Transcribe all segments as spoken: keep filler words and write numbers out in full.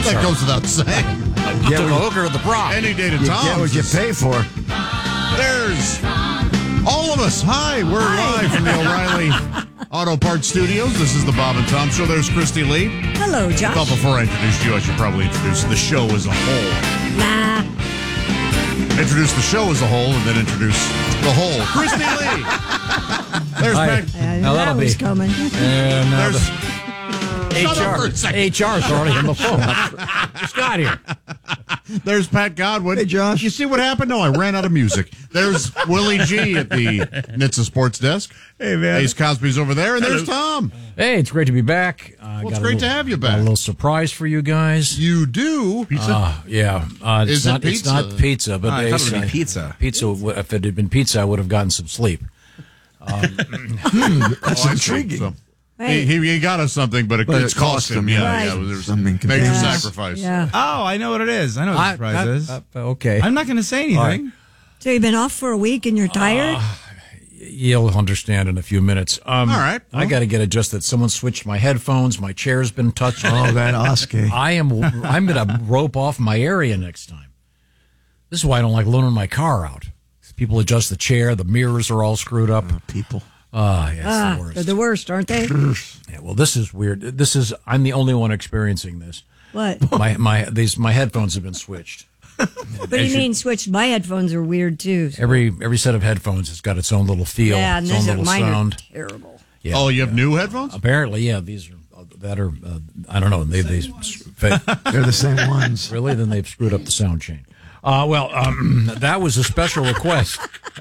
That sorry. goes without saying. You took a hooker to the prom. Any day to You Tom's. get what you is- pay for. There's all of us. Hi, we're live from the O'Reilly Auto Parts Studios. This is the Bob and Tom Show. There's Christy Lee. Hello, Josh. But before I introduce you, I should probably introduce the show as a whole. Nah. Introduce the show as a whole, and then introduce the whole. Christy Lee. There's Hi. Meg. I knew Now that that'll was be- coming. And now There's the Shut up for H R. a second. H R's already on the phone. Just got here. There's Pat Godwin. Hey, Josh. You see what happened? No, I ran out of music. There's Willie G at the N H T S A Sports Desk. Hey, man. Ace Cosby's over there, and there's Tom. Hey, it's great to be back. Uh, Well, got it's a great little- to have you got back. A little surprise for you guys. You do. Uh, yeah. Uh, Is it's it not, It's pizza? not pizza, but Oh, I thought Ace, it would be uh, pizza. Pizza. w- If it had been pizza, I would have gotten some sleep. That's Oh, I see. intriguing. So, Right. he, he, he got us something, but it, But it's it cost cost him. him, Yeah, right. yeah. There's Something major confusing. sacrifice. Yeah. Oh, I know what it is. I know what the surprise I- is. uh, okay. I'm not going to say anything. All right. So you've been off for a week and you're tired? You'll understand in a few minutes. Um, All right. I got to get adjusted. Someone switched my headphones. My chair's been touched. Oh, that Oscar. I am. I'm going to rope off my area next time. This is why I don't like loaning my car out. People adjust the chair. The mirrors are all screwed up. People. Ah, yeah, it's ah, the worst. they're the worst, aren't they? Yeah, well, this is weird. This is. I'm the only one experiencing this. What? My my these my headphones have been switched. What do you mean switched? My headphones are weird too. So- Every every set of headphones has got its own little feel, yeah, and its own those are, little mine sound. are terrible. Yeah, Oh, you have new headphones? apparently, yeah. These are uh, that are. Uh, I don't know. They they They're the same ones. really then they've screwed up the sound chain. Uh, well, um, that was a special request.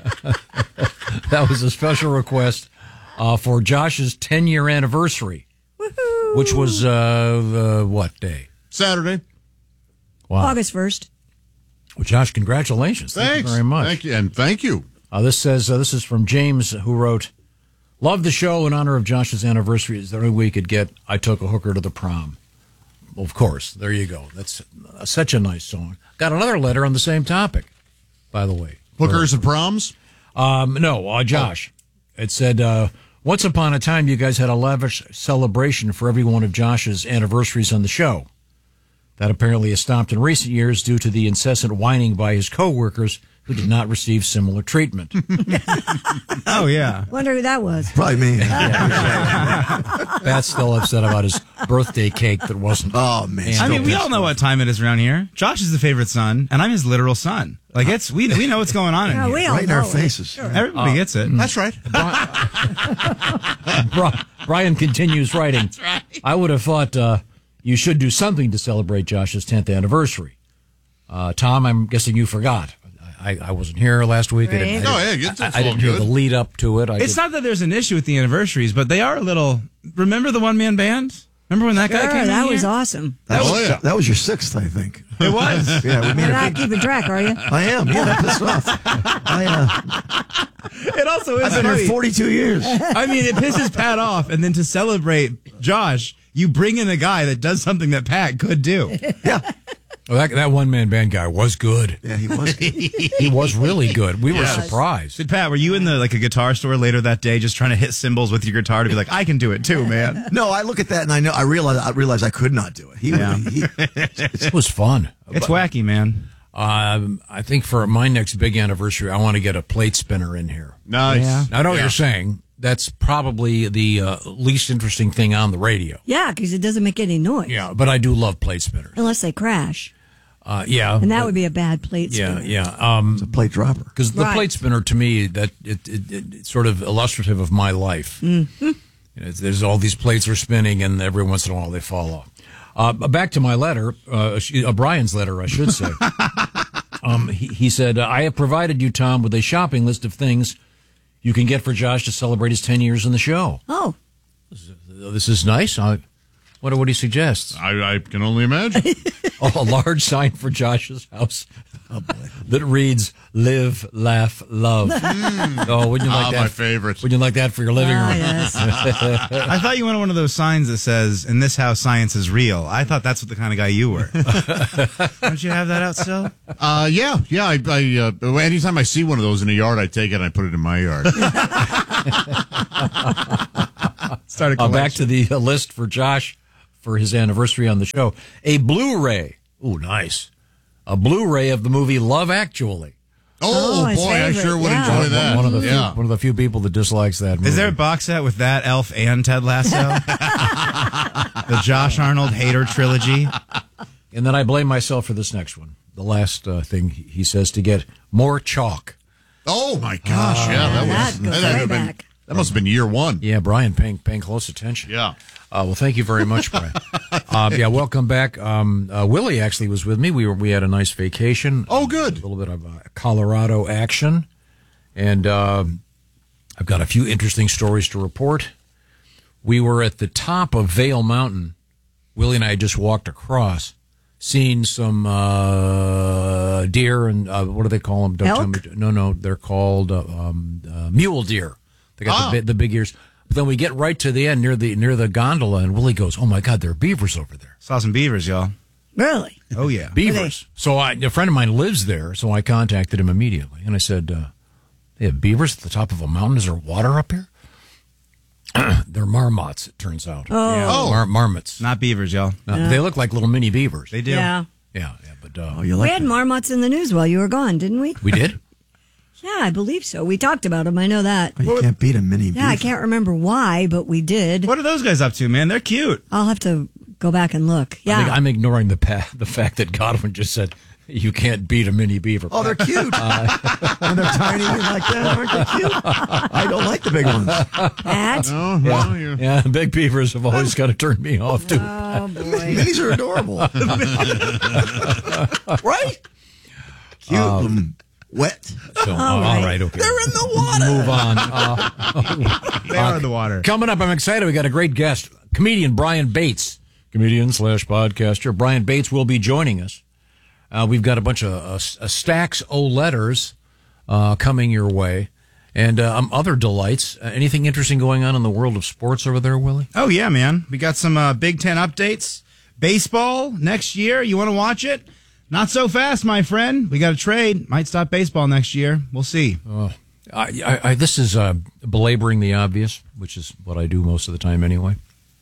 That was a special request uh, for Josh's ten year anniversary, Woohoo! which was uh, uh, what day? Saturday. Wow. August first. Well, Josh, congratulations! Thank Thanks. you very much. Thank you. And thank you. Uh, this says uh, this is from James, who wrote, "Love the show. In honor of Josh's anniversary, is there any way we could get I Took a Hooker to the Prom?" Well, of course. There you go. That's uh, such a nice song. Got another letter on the same topic, by the way. Hookers and proms? Um, no, uh, Josh. It said, uh, once upon a time, you guys had a lavish celebration for every one of Josh's anniversaries on the show. That apparently has stopped in recent years due to the incessant whining by his coworkers who did not receive similar treatment. Oh, yeah. Wonder who that was. Probably me. Pat's still upset about his birthday cake that wasn't. Oh, man. I mean, we all know what time it is around here. Josh is the favorite son, and I'm his literal son. Like, it's we we know what's going on in Yeah, here. we all Right in know our it. faces. Sure. Everybody gets it. That's right. Bri- Brian continues writing. I would have thought uh, you should do something to celebrate Josh's tenth anniversary. Uh, Tom, I'm guessing you forgot. I, I wasn't here last week. I didn't, I Right. didn't, No, yeah, it's- I, it's I didn't all hear good. the lead up to it. I It's did- not that there's an issue with the anniversaries, but they are a little. Remember the one man band? Remember when that guy Sure, came that in was here? awesome. That, Oh, was, yeah. that was your sixth, I think. It was. Yeah, we made You're a not big. keeping track, are you? I am. Yeah, that pissed off. I, uh, It also is I've been funny. here forty-two years. I mean, it pisses Pat off, and then to celebrate Josh, you bring in a guy that does something that Pat could do. Yeah. Well, that that one man band guy was good. Yeah, he was. He was really good. We were surprised. Did Pat, were you in the like a guitar store later that day, just trying to hit cymbals with your guitar to be like, I can do it too, man? No, I look at that and I know. I realize. I realize I could not do it. He. Yeah. he It was fun. It's wacky, man. Um, I think for my next big anniversary, I want to get a plate spinner in here. Nice. Yeah. I know what Yeah. you're saying. That's probably the uh, least interesting thing on the radio. Yeah, because it doesn't make any noise. Yeah, but I do love plate spinners. Unless they crash. Uh, yeah, And that but- would be a bad plate yeah, spinner. yeah. Um, a plate dropper. because the Right. plate spinner to me that it, it, it it's sort of illustrative of my life. Mm-hmm. You know, it's- there's all these plates are spinning, and every once in a while they fall off. Uh, back to my letter, uh, uh, Brian's letter, I should say. um, he, he said, "I have provided you, Tom, with a shopping list of things you can get for Josh to celebrate his ten years in the show. Oh, This is nice. I, what what do you suggest? I, I can only imagine. Oh, a large sign for Josh's house that reads "Live, Laugh, Love." Oh, wouldn't you like Ah, that? my favorite. Wouldn't you like that for your living ah, room? yes. I thought you wanted one of those signs that says, in this house, science is real. I thought that's what the kind of guy you were. Don't you have that out still? Uh, yeah, yeah. I, I uh, anytime I see one of those in a yard, I take it and I put it in my yard. Started Uh, back to the uh, list for Josh for his anniversary on the show a Blu-ray. Ooh, nice. A Blu-ray of the movie Love Actually. Oh, Oh, his boy, I favorite, sure would yeah. enjoy that. One of the yeah. few, one of the few people that dislikes that movie. Is there a box set with that Elf and Ted Lasso? The Josh Arnold Hater trilogy. And then I blame myself for this next one. The last uh, thing he says to get more chalk. Oh, my gosh. yeah, that was that goes had to way have been- back. That must have been year one. Yeah, Brian, paying paying close attention. Yeah. Uh, well, thank you very much, Brian. uh, yeah, welcome back. Um, uh, Willie actually was with me. We were we had a nice vacation. Oh, good. A little bit of uh, Colorado action, and uh, I've got a few interesting stories to report. We were at the top of Vail Mountain. Willie and I just walked across, seen some uh, deer and uh, what do they call them? Don't tell Elk? me. No, no, they're called uh, um, uh, mule deer. They got Ah. the, bi- the big ears. But then we get right to the end near the near the gondola, and Willie goes, "Oh my God, there are beavers over there." Saw some beavers, y'all. Really? Oh, yeah. Beavers. So I, a friend of mine lives there, so I contacted him immediately, and I said, uh, "They have beavers at the top of a mountain. Is there water up here?" They're marmots, it turns out. Oh. Yeah. Oh. Mar- marmots. Not beavers, y'all. Uh, They look like little mini beavers. They do. Yeah. Yeah, yeah, but uh, Oh, you We like had that? marmots in the news while you were gone, didn't we? we did. Yeah, I believe so. We talked about them. I know that. Oh, you can't beat a mini Yeah, I beef. can't remember why, but we did. What are those guys up to, man? They're cute. I'll have to go back and look. I Yeah. think I'm ignoring the pa- the fact that Godwin just said you can't beat a mini beaver. Oh, they're cute. and they're tiny and like that. Aren't they cute? I don't like the big ones. Pat? Oh, well, you- Yeah, big beavers have always got to turn me off too. Oh, boy. Minis are adorable. Right? Cute. um, wet. So, uh, all right. right, okay. They're in the water. Move on. Uh, They are in the water. Coming up, I'm excited. We got a great guest, comedian Brian Bates, comedian slash podcaster. Brian Bates will be joining us. Uh, we've got a bunch of uh, s- uh, stacks o letters uh, coming your way, and uh, um, other delights. Uh, anything interesting going on in the world of sports over there, Willie? Oh, yeah, man. We got some uh, Big Ten updates. Baseball next year. You want to watch it? Not so fast, my friend. We got a trade. Might stop baseball next year. We'll see. I, I, I, this is uh, belaboring the obvious, which is what I do most of the time anyway.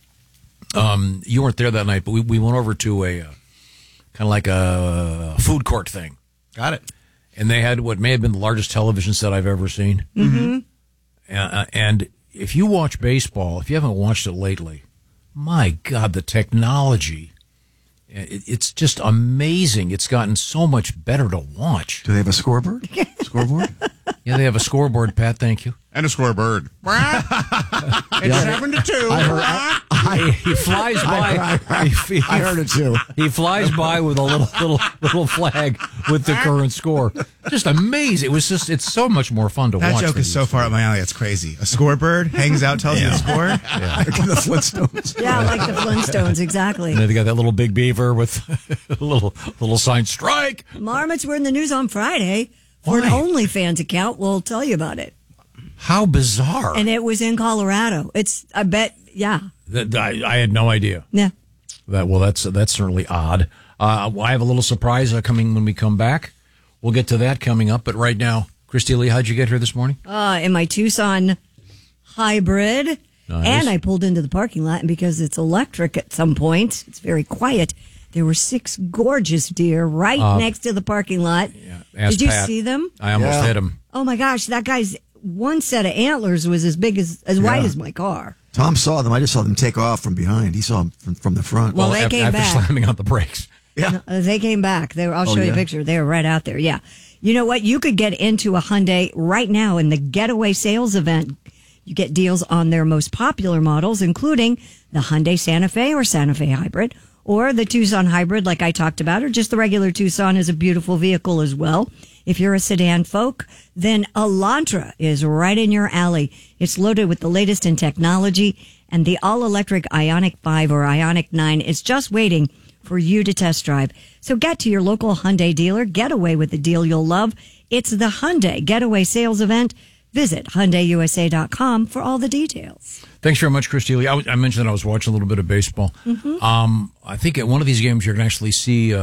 Um, you weren't there that night, but we, we went over to a uh, kind of like a food court thing. Got it. And they had what may have been the largest television set I've ever seen. Mm-hmm. Uh, and if you watch baseball, if you haven't watched it lately, my God, the technology, it, it's just amazing. It's gotten so much better to watch. Do they have a scoreboard? Scoreboard? Yeah, they have a scoreboard, Pat, thank you. And a scoreboard. It's seven to two. I heard, I, I, He flies by. I, I, he, he- I heard it too. He flies by with a little little little flag with the current score. Just amazing. It was just. It's so much more fun to That watch. joke than is so this. far up my alley. It's crazy. A scorebird hangs out, tells you the score. the Flintstones. Yeah, like the Flintstones, exactly. And then they got that little big beaver with a little little sign strike. Marmots were in the news on Friday for an Why? OnlyFans account. We'll tell you about it. How bizarre! And it was in Colorado. It's, I bet, yeah. That- I, I had no idea. Yeah. That well, that's that's certainly odd. Uh, I have a little surprise uh, coming when we come back. We'll get to that coming up. But right now, Christy Lee, how'd you get here this morning? Uh, in my Tucson hybrid. Nice. And I pulled into the parking lot, and because it's electric at some point, it's very quiet. There were six gorgeous deer right next to the parking lot. Ask Did you Pat. see them? I almost Yeah. hit him. Oh my gosh, that guy's one set of antlers was as big as, as wide Yeah. as my car. Tom saw them. I just saw them take off from behind. He saw them from, from the front. Well, they after, came after back. slamming on the brakes. yeah. Uh, they came back. They were, I'll Oh, show you a yeah? picture. They were right out there. Yeah. You know what? You could get into a Hyundai right now in the Getaway Sales event. You get deals on their most popular models, including the Hyundai Santa Fe or Santa Fe Hybrid, or the Tucson Hybrid, like I talked about, or just the regular Tucson is a beautiful vehicle as well. If you're a sedan folk, then Elantra is right in your alley. It's loaded with the latest in technology, and the all-electric Ioniq five or Ioniq nine is just waiting for you to test drive. So get to your local Hyundai dealer. Get away with the deal you'll love. It's the Hyundai Getaway Sales Event. Visit Hyundai U S A dot com for all the details. Thanks very much, Christy Lee. I, was- I mentioned that I was watching a little bit of baseball. Mm-hmm. Um, I think at one of these games you're going to actually see uh,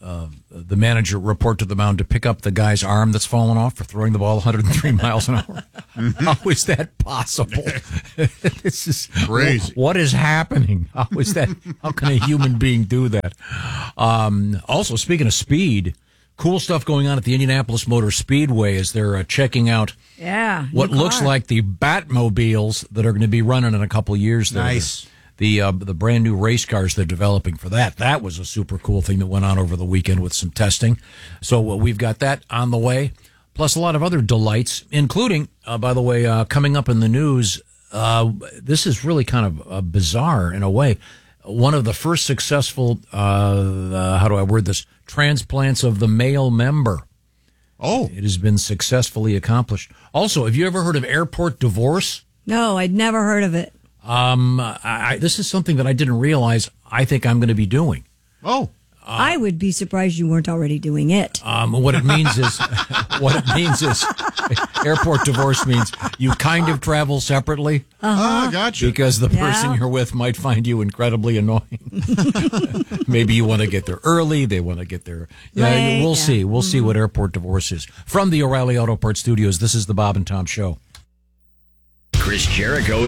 uh, the manager report to the mound to pick up the guy's arm that's fallen off for throwing the ball one hundred three miles an hour. How is that possible? This is crazy. What is happening? How is that? How can a human being do that? Um, also, speaking of speed, cool stuff going on at the Indianapolis Motor Speedway as they're uh, checking out Yeah. what new looks car. like the Batmobiles that are going to be running in a couple of years. There. Nice. The uh, the brand new race cars they're developing for that. That was a super cool thing that went on over the weekend with some testing. So uh, we've got that on the way, plus a lot of other delights, including, uh, by the way, uh, coming up in the news. Uh, this is really kind of uh, bizarre in a way. One of the first successful, uh, uh, how do I word this, transplants of the male member. Oh, It has been successfully accomplished. Also, have you ever heard of airport divorce? No, I'd never heard of it. Um, I, I, this is something that I didn't realize I think I'm going to be doing. oh, I would be surprised you weren't already doing it. Um, what it means is, what it means is, airport divorce means you kind of travel separately ah, gotcha. because the Yeah. person you're with might find you incredibly annoying. Maybe you want to get there early. They want to get there. Yeah, Right, we'll yeah. see. We'll see what airport divorce is. From the O'Reilly Auto Parts Studios, this is the Bob and Tom Show. Chris Jericho.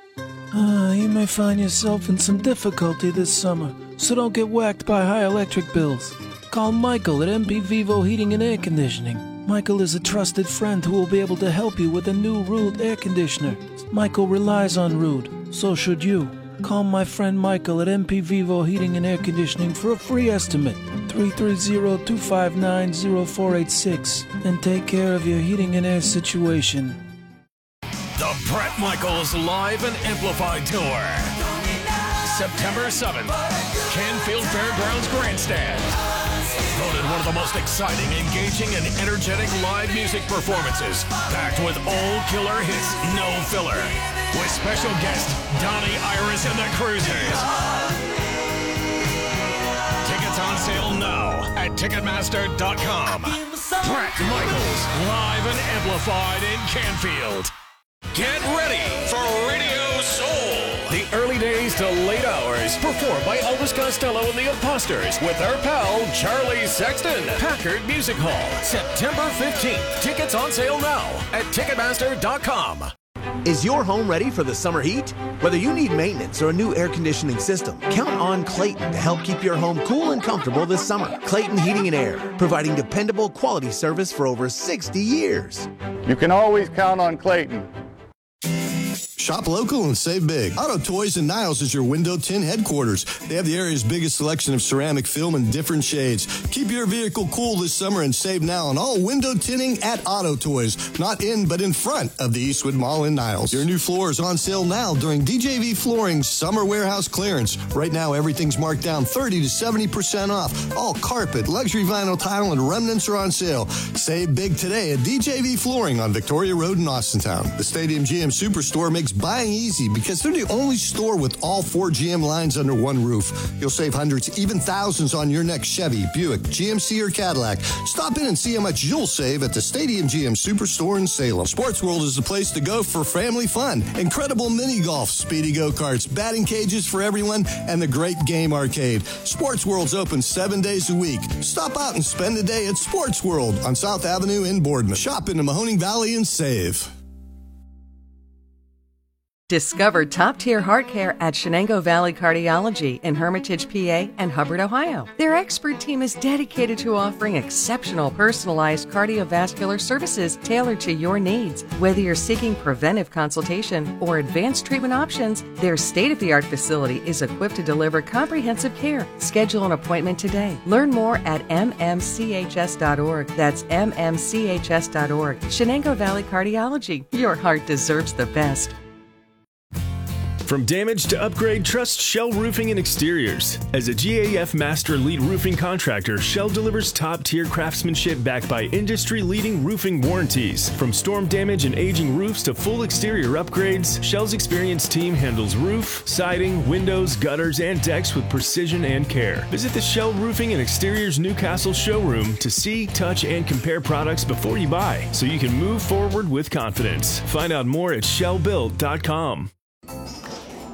Uh, you may find yourself in some difficulty this summer, so don't get whacked by high electric bills. Call Michael at M P Vivo Heating and Air Conditioning. Michael is a trusted friend who will be able to help you with a new Rude air conditioner. Michael relies on Rude, so should you. Call my friend Michael at M P Vivo Heating and Air Conditioning for a free estimate. three three zero, two five nine, zero four eight six and take care of your heating and air situation. The Bret Michaels Live and Amplified Tour. September seventh, Canfield Fairgrounds Grandstand. Voted one of the most exciting, engaging, and energetic live music performances. Packed with old killer hits, no filler. With special guest Donnie Iris and the Cruisers. Tickets on sale now at Ticketmaster dot com. Bret Michaels Live and Amplified in Canfield. Get ready for Radio Soul. The early days to late hours. Performed by Elvis Costello and the Imposters with their pal Charlie Sexton. Packard Music Hall. September fifteenth. Tickets on sale now at Ticketmaster dot com. Is your home ready for the summer heat? Whether you need maintenance or a new air conditioning system, count on Clayton to help keep your home cool and comfortable this summer. Clayton Heating and Air, providing dependable quality service for over sixty years. You can always count on Clayton. Shop local and save big. Auto Toys in Niles is your window tint headquarters. They have the area's biggest selection of ceramic film in different shades. Keep your vehicle cool this summer and save now on all window tinting at Auto Toys. Not in, but in front of the Eastwood Mall in Niles. Your new floor is on sale now during D J V Flooring's summer warehouse clearance. Right now, everything's marked down thirty to seventy percent off. All carpet, luxury vinyl tile, and remnants are on sale. Save big today at D J V Flooring on Victoria Road in Austintown. The Stadium G M Superstore makes buying easy because they're the only store with all four G M lines under one roof. You'll save hundreds, even thousands on your next Chevy, Buick, G M C, or Cadillac. Stop in and see how much you'll save at the Stadium G M Superstore in Salem. Sports World is the place to go for family fun. Incredible mini golf, speedy go-karts, batting cages for everyone, and the great game arcade. Sports World's open seven days a week. Stop out and spend a day at Sports World on South Avenue in Boardman. Shop in the Mahoning Valley and save. Discover top-tier heart care at Shenango Valley Cardiology in Hermitage, P A and Hubbard, Ohio. Their expert team is dedicated to offering exceptional personalized cardiovascular services tailored to your needs. Whether you're seeking preventive consultation or advanced treatment options, their state-of-the-art facility is equipped to deliver comprehensive care. Schedule an appointment today. Learn more at m m c h s dot org. That's m m c h s dot org. Shenango Valley Cardiology. Your heart deserves the best. From damage to upgrade, trust Shell Roofing and Exteriors. As a G A F Master Lead Roofing Contractor, Shell delivers top-tier craftsmanship backed by industry-leading roofing warranties. From storm damage and aging roofs to full exterior upgrades, Shell's experienced team handles roof, siding, windows, gutters, and decks with precision and care. Visit the Shell Roofing and Exteriors Newcastle showroom to see, touch, and compare products before you buy, so you can move forward with confidence. Find out more at shell build dot com.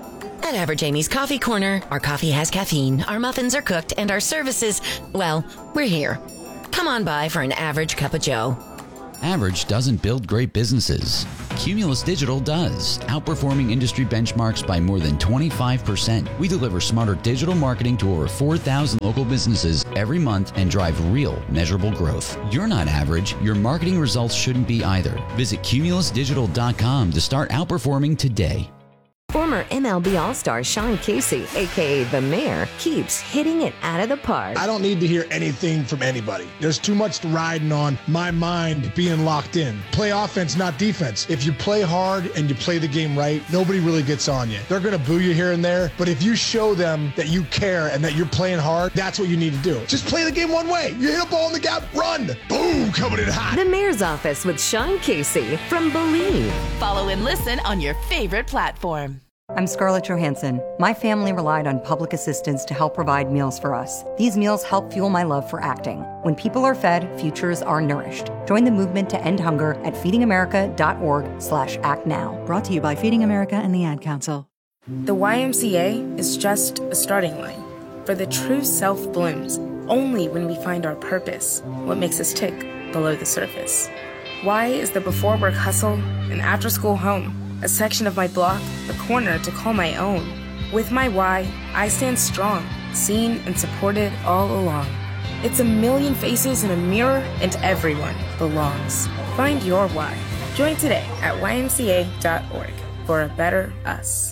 At Average Amy's Coffee Corner, our coffee has caffeine, our muffins are cooked, and our services, well, we're here. Come on by for an average cup of joe. Average doesn't build great businesses. Cumulus Digital does, outperforming industry benchmarks by more than twenty-five percent. We deliver smarter digital marketing to over four thousand local businesses every month and drive real, measurable growth. You're not average. Your marketing results shouldn't be either. Visit cumulus digital dot com to start outperforming today. Former M L B All-Star Sean Casey, a k a. The Mayor, keeps hitting it out of the park. I don't need to hear anything from anybody. There's too much riding on my mind being locked in. Play offense, not defense. If you play hard and you play the game right, nobody really gets on you. They're going to boo you here and there, but if you show them that you care and that you're playing hard, that's what you need to do. Just play the game one way. You hit a ball in the gap, run. Boom, coming in hot. The Mayor's Office with Sean Casey from Believe. Follow and listen on your favorite platform. I'm Scarlett Johansson. My family relied on public assistance to help provide meals for us. These meals help fuel my love for acting. When people are fed, futures are nourished. Join the movement to end hunger at feeding america dot org slash act now. Brought to you by Feeding America and the Ad Council. The Y M C A is just a starting line. For the true self blooms only when we find our purpose, what makes us tick below the surface. Y is the before work hustle and after school home. A section of my block, a corner to call my own. With my Y, I stand strong, seen and supported all along. It's a million faces in a mirror, and everyone belongs. Find your Y. Join today at y m c a dot org for a better us.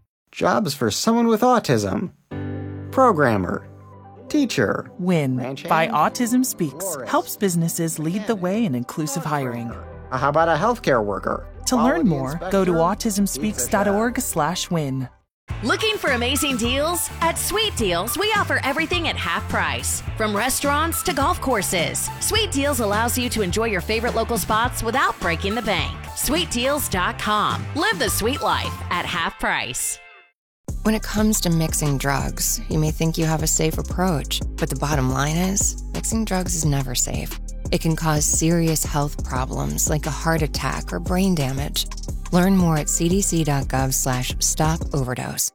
Jobs for someone with autism. Programmer. Teacher. WIN by Autism Speaks helps businesses lead the way in inclusive hiring. How about a healthcare worker? To learn more, go to autism speaks dot org slash win. Looking for amazing deals? At Sweet Deals, we offer everything at half price. From restaurants to golf courses, Sweet Deals allows you to enjoy your favorite local spots without breaking the bank. sweet deals dot com. Live the sweet life at half price. When it comes to mixing drugs, you may think you have a safe approach, but the bottom line is, mixing drugs is never safe. It can cause serious health problems like a heart attack or brain damage. Learn more at c d c dot gov slash stop overdose.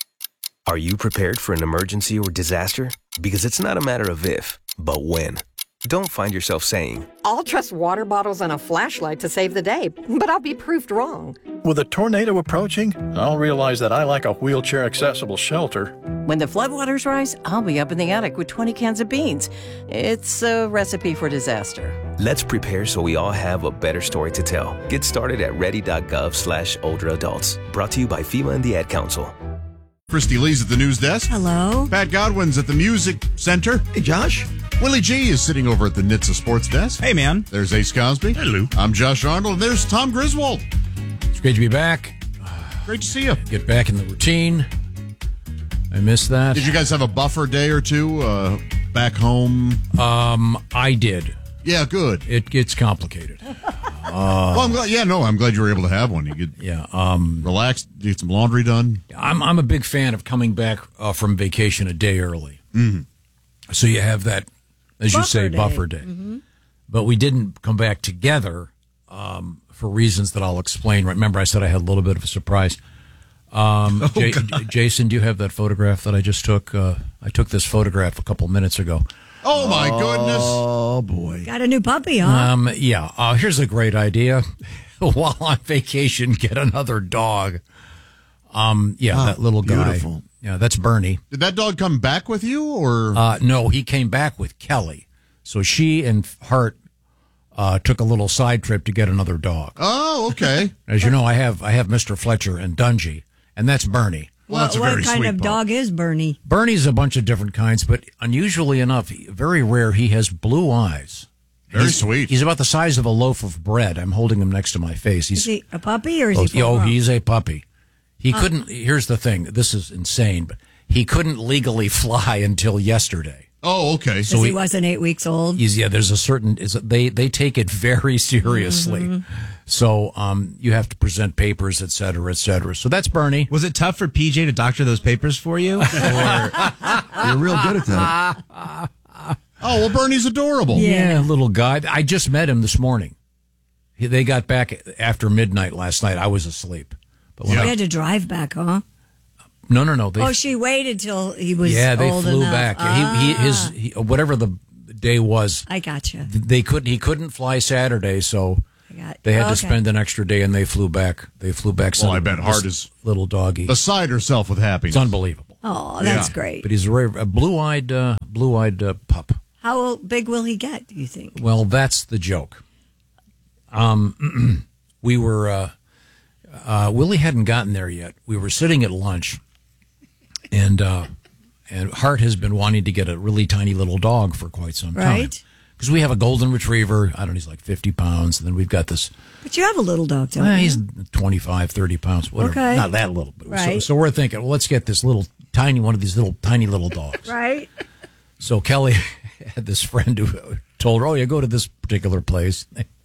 Are you prepared for an emergency or disaster? Because it's not a matter of if, but when. Don't find yourself saying, I'll trust water bottles and a flashlight to save the day, but I'll be proved wrong. With a tornado approaching, I'll realize that I like a wheelchair-accessible shelter. When the floodwaters rise, I'll be up in the attic with twenty cans of beans. It's a recipe for disaster. let's prepare so we all have a better story to tell. Get started at ready.gov slash older adults. Brought to you by FEMA and the Ad Council. Christy Lee's at the news desk. Hello. Pat Godwin's at the music center. Hey, Josh. Willie G is sitting over at the N H T S A Sports desk. Hey, man. There's Ace Cosby. Hello. I'm Josh Arnold, and there's Tom Griswold. It's great to be back. Great to see you. Get back in the routine. I missed that. Did you guys have a buffer day or two uh, back home? Um, I did. Yeah, good. It gets complicated. Uh, well, I'm glad. Yeah, no, I'm glad you were able to have one. You could, yeah, um, relax, get some laundry done. I'm I'm a big fan of coming back uh, from vacation a day early, mm-hmm. so you have that, as buffer you say, day. buffer day. Mm-hmm. But we didn't come back together um, for reasons that I'll explain. Remember, I said I had a little bit of a surprise. Um, oh, J- Jason, do you have that photograph that I just took? Uh, I took this photograph a couple minutes ago. Oh, my goodness. Oh, boy. Got a new puppy, huh? Um, yeah. Uh, here's a great idea. While on vacation, get another dog. Um, yeah, Ah, that little guy. beautiful. Yeah, that's Bernie. Did that dog come back with you, or? Uh, no, he came back with Kelly. So she and Hart uh, took a little side trip to get another dog. Oh, okay. As you know, I have I have Mister Fletcher and Dungy, and that's Bernie. Well, that's a what very kind sweet of pup. dog is Bernie? Bernie's a bunch of different kinds, but unusually enough, very rare, he has blue eyes. Very he's, sweet. He's about the size of a loaf of bread. I'm holding him next to my face. He's Is he a puppy or is oh, he full oh, grown? he's a puppy. He Uh. couldn't. Here's the thing. This is insane, but he couldn't legally fly until yesterday. Oh, okay. So he, he wasn't eight weeks old. He's, yeah, there's a certain. Is they they take it very seriously. Mm-hmm. So um, you have to present papers, et cetera, et cetera. So that's Bernie. Was it tough for P J to doctor those papers for you? Or... You're real good at that. Oh, well, Bernie's adorable. Yeah, little guy. I just met him this morning. He, they got back after midnight last night. I was asleep. But when You I, had to drive back, huh? No, no, no. They, oh, she waited till he was yeah, they old flew enough. back. Ah. He, he, his, he, whatever the day was. I gotcha. They couldn't. He couldn't fly Saturday, so got, they had okay. to spend an extra day, and they flew back. They flew back. Well, I Sunday. bet Hart This is little doggy beside herself with happiness. It's unbelievable. Oh, that's Yeah. great. But he's a, very, a blue-eyed, uh, blue-eyed uh, pup. How big will he get, do you think? Well, that's the joke. Um, we were uh, uh, Willie hadn't gotten there yet. We were sitting at lunch, and uh, and Hart has been wanting to get a really tiny little dog for quite some time. Right. Because we have a golden retriever. I don't know, he's like fifty pounds. And then we've got this. But you have a little dog, don't Well, you? he's twenty-five, thirty pounds, whatever. Okay. Not that little. But so, Right. so we're thinking, well, let's get this little tiny one of these little tiny little dogs. Right. So Kelly had this friend who told her, oh, you go to this particular place.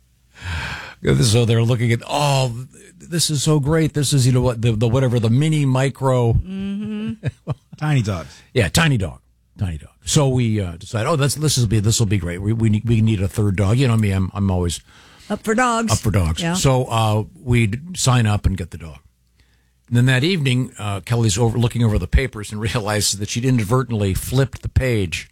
So they're looking at, oh, this is so great. This is, you know what, the, the whatever, the mini micro. Mm-hmm. Tiny dogs. Yeah, tiny dog. Tiny dog. So we uh, decided, oh, that's, this will be this will be great. We we need, we need a third dog. You know me, I'm I'm always Up for dogs. up for dogs. Yeah. So uh, we'd sign up and get the dog. And then that evening, uh, Kelly's over looking over the papers and realizes that she'd inadvertently flipped the page.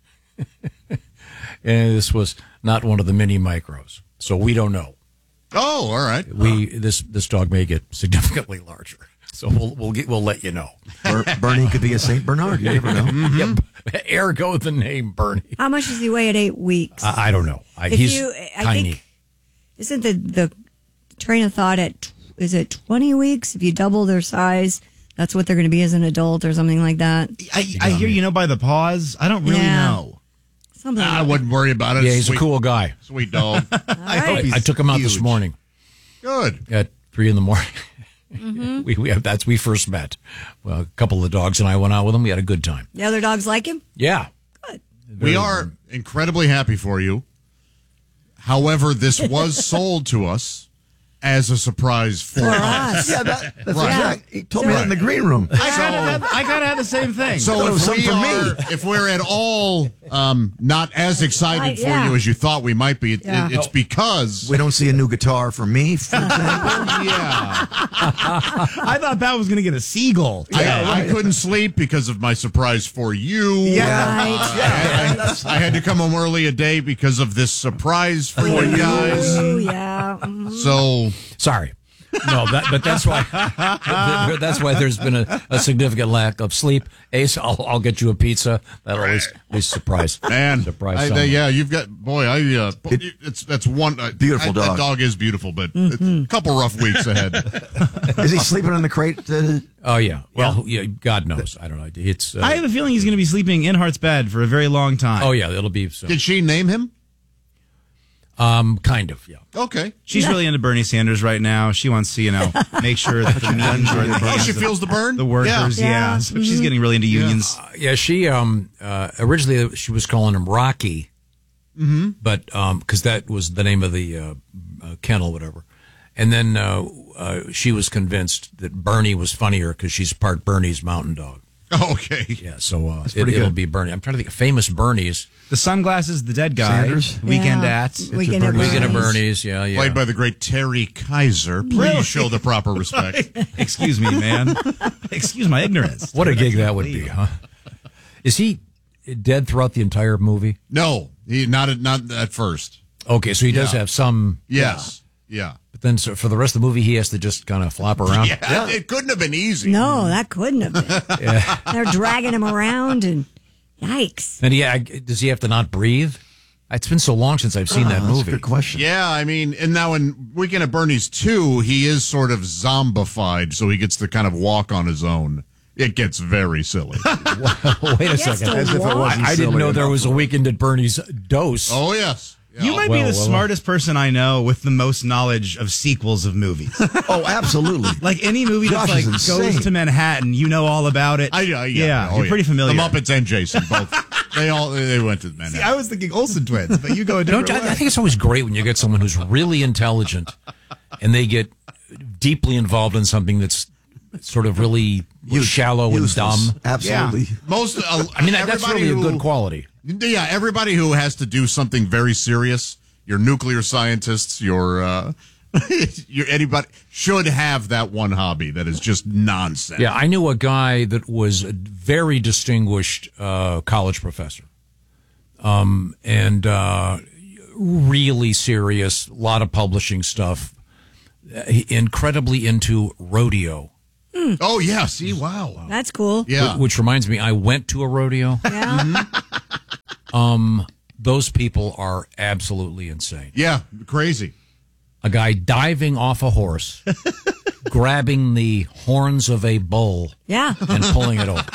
And this was not one of the mini micros. So we don't know. Oh, all right. We this this dog may get significantly larger. So we'll we'll get, we'll let you know. Ber- Bernie could be a Saint Bernard. You never know. Mm-hmm. Yep. Ergo the name Bernie. How much does he weigh at eight weeks? I, I don't know. I, If he's you- I tiny. think- Isn't the, the train of thought at, is it twenty weeks? If you double their size, that's what they're going to be as an adult or something like that? I, I hear you know by the paws. I don't really Yeah. know. Something I like wouldn't worry about it. Yeah, he's Sweet- a cool guy. Sweet dog. I hope I, he's I took him out this huge. morning Good. at three in the morning. Mm-hmm. we we have, that's we first met. Well, a couple of the dogs and I went out with him. We had a good time. The other dogs like him? Yeah. We are incredibly happy for you. However, this was sold to us as a surprise for, For us. us. Yeah, that, that's Right. exact. He told me that in the green room. I kind of had, I kind of had the same thing. So Thought it was if we something for are, me. if we're at all um, not as excited Right, for yeah. you as you thought we might be, it, Yeah. it's because We don't see a new guitar for me, for example. yeah, I thought that was going to get a seagull. I, I couldn't sleep because of my surprise for you. Yeah. Right. I, I, I had to come home early a day because of this surprise for you guys. Oh, yeah. Mhm. So Sorry. No, that, but that's why that's why there's been a, a significant lack of sleep. Ace, I'll, I'll get you a pizza. That'll always be surprise. man, surprise. I, someone. yeah, you've got boy. I uh, It- it's that's one uh, Beautiful I, dog. That dog is beautiful, but it's a couple rough weeks ahead. Is he sleeping in the crate? Uh, Oh yeah. Well, yeah. God knows. I don't know. It's. Uh, I have a feeling he's going to be sleeping in Hart's bed for a very long time. oh yeah. It'll be. So, Did she name him? um. Kind of. Yeah. Okay. She's really into Bernie Sanders right now. She wants to, you know, make sure that the means are in the Oh, hands she of feels the burn. the workers. Yeah. Yeah. Yeah. So she's getting really into unions. Uh, yeah. She. Um. Uh. Originally, she was calling him Rocky. Mm-hmm. But um, because that was the name of the uh, uh, kennel, whatever. And then uh, uh, she was convinced that Bernie was funnier because she's part Bernie's mountain dog. Okay. Yeah, so uh, it, pretty it'll good. be Bernie. I'm trying to think of famous Bernies. The sunglasses, the dead guy. Sanders? Weekend Yeah. at. Weekend at Weekend of Bernie's. Bernie's, yeah, yeah. Played by the great Terry Kaiser. Please Really? show the proper respect. Excuse me, man. Excuse my ignorance. What a gig that would be, huh? Is he dead throughout the entire movie? No, he not at not at first. Okay, so he does Yeah. have some. Yes. Yeah. But then so for the rest of the movie, he has to just kind of flop around. Yeah. It couldn't have been easy. No, that couldn't have been. They're dragging him around and yikes. And he, I- does he have to not breathe? It's been so long since I've seen that Oh, that's a movie. good question. Yeah, I mean, and now in Weekend at Bernie's two, he is sort of zombified, so he gets to kind of walk on his own. It gets very silly. Wait a Gets second. to As if it walk? wasn't I, I didn't silly know there enough was a Weekend at Bernie's dose. Oh, yes. You might be Well, the well, smartest person I know with the most knowledge of sequels of movies. Oh, absolutely. Like any movie Josh that's like is insane. goes to Manhattan, you know all about it. I, uh, yeah, oh, you're pretty familiar. The Muppets and Jason both. They all they went to Manhattan. See, I was thinking Olsen twins, but you go a different Don't you- way. I think it's always great when you get someone who's really intelligent and they get deeply involved in something that's sort of really Use- shallow useless. and dumb. Absolutely. Most, uh, I mean, that, that's everybody really a who- good quality. Yeah, everybody who has to do something very serious, your nuclear scientists, your uh, You're, anybody should have that one hobby that is just nonsense. Yeah, I knew a guy that was a very distinguished uh, college professor, um, and uh, really serious, a lot of publishing stuff, uh, incredibly into rodeo. Mm. Oh, yeah. See, wow. That's cool. Yeah. Which reminds me, I went to a rodeo. Yeah. um, those people are absolutely insane. Yeah, crazy. A guy diving off a horse, grabbing the horns of a bull, yeah, and pulling it over.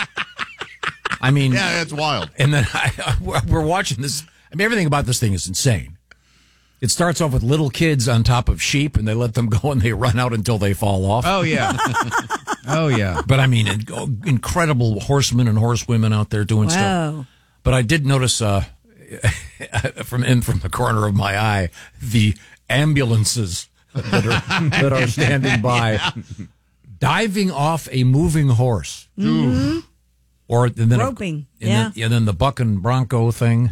I mean, yeah, that's wild. And then I, I, we're watching this. I mean, everything about this thing is insane. It starts off with little kids on top of sheep, and they let them go, and they run out until they fall off. Oh yeah, oh yeah. But I mean, incredible horsemen and horsewomen out there doing Wow. stuff. But I did notice, uh, from in from the corner of my eye, the ambulances that are that are standing by, Yeah. diving off a moving horse, Mhm. or and then Roping, and yeah. then, and then the buck and bronco thing.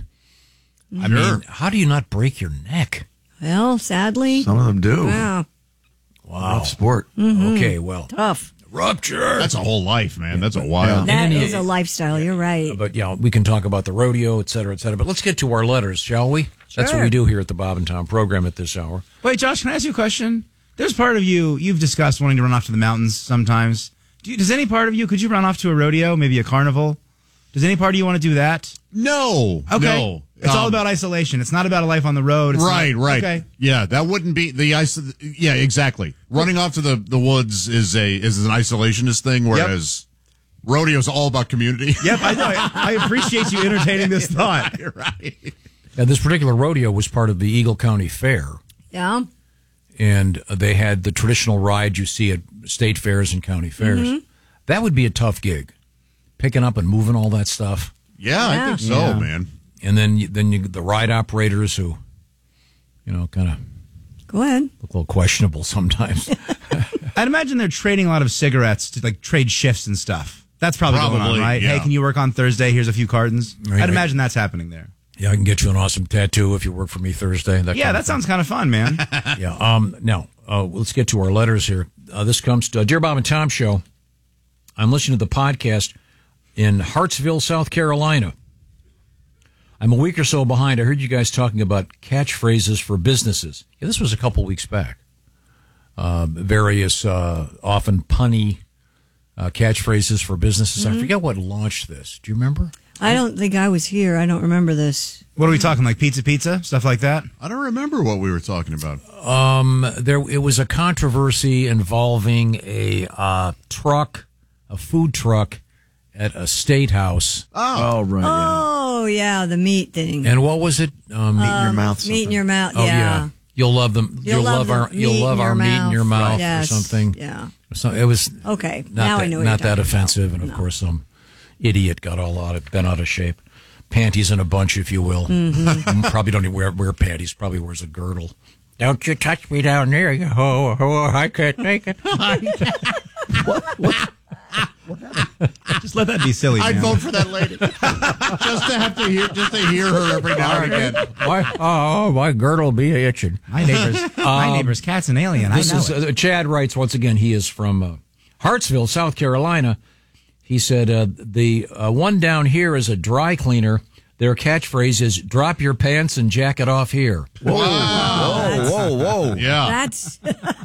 I Sure. mean, how do you not break your neck? Well, sadly, Some of them do. Wow. Wow, Rough sport. Mhm. Okay, well, Tough. rupture. That's a whole life, man. That's a wild. That And- is a lifestyle. You're right. But yeah, we can talk about the rodeo, et cetera, et cetera. But let's get to our letters, shall we? That's what Sure. we do here at the Bob and Tom program at this hour. Wait, Josh, can I ask you a question? There's part of you, you've discussed wanting to run off to the mountains sometimes. Do you, does any part of you, could you run off to a rodeo, maybe a carnival? Does any part of you want to do that? No. Okay. No. It's all Um, about isolation. It's not about a life on the road. It's right, not- right. Okay. Yeah, that wouldn't be the ice. Yeah, exactly. Running off to the, the woods is a is an isolationist thing, whereas rodeo's all about community. Yep, I know. I, I appreciate you entertaining this thought. You're right. Yeah, this particular rodeo was part of the Eagle County Fair, Yeah. and they had the traditional ride you see at state fairs and county fairs. Mhm. That would be a tough gig, picking up and moving all that stuff. Yeah, I think so, Yeah. man. And then you- then you, the ride operators who, you know, kind of Go ahead. look a little questionable sometimes. I'd imagine they're trading a lot of cigarettes to like trade shifts and stuff. That's probably, going on, Probably, right? yeah. Hey, can you work on Thursday? Here's a few cartons. Right, I'd right. imagine that's happening there. Yeah, I can get you an awesome tattoo if you work for me Thursday. That Yeah, kind that of thing. sounds kind of fun, man. Yeah. Um. Now, uh, let's get to our letters here. Uh, this comes to uh, Dear Bob and Tom Show. I'm listening to the podcast in Hartsville, South Carolina. I'm a week or so behind. I heard you guys talking about catchphrases for businesses. Yeah, this was a couple weeks back. Uh, various, uh, often punny uh, catchphrases for businesses. I forget what launched this. Do you remember? I don't think I was here. I don't remember this. What are we talking, like pizza pizza? Stuff like that? I don't remember what we were talking about. Um, there it was a controversy involving a uh, truck, a food truck at a state house. Oh, right. Oh, yeah, the meat thing. And what was it? Um, Meat in your mouth. Meat in your mouth. oh yeah. yeah, you'll love them. You'll, love, the our. You'll meat love in our your meat in your mouth Yes. or something. Yeah. So it was Okay. not now that, I know what not you're that talking offensive, about. and of No. course some idiot got all out of bent out of shape. Panties in a bunch, if you will. Mm-hmm. Probably don't even wear wear panties. Probably wears a girdle. Don't you touch me down there? You oh, oh, I can't take it. Just let that be silly, I'd man. vote for that lady just to have to hear just to hear her every now and again. My, oh, my girdle be itching. My neighbor's, my Um, neighbor's cat's an alien. I This know is it. uh, Chad writes once again. He is from uh, Hartsville, South Carolina. He said uh, the uh, one down here is a dry cleaner. Their catchphrase is "Drop your pants and jacket off here." Whoa, whoa, whoa, whoa. Yeah. That's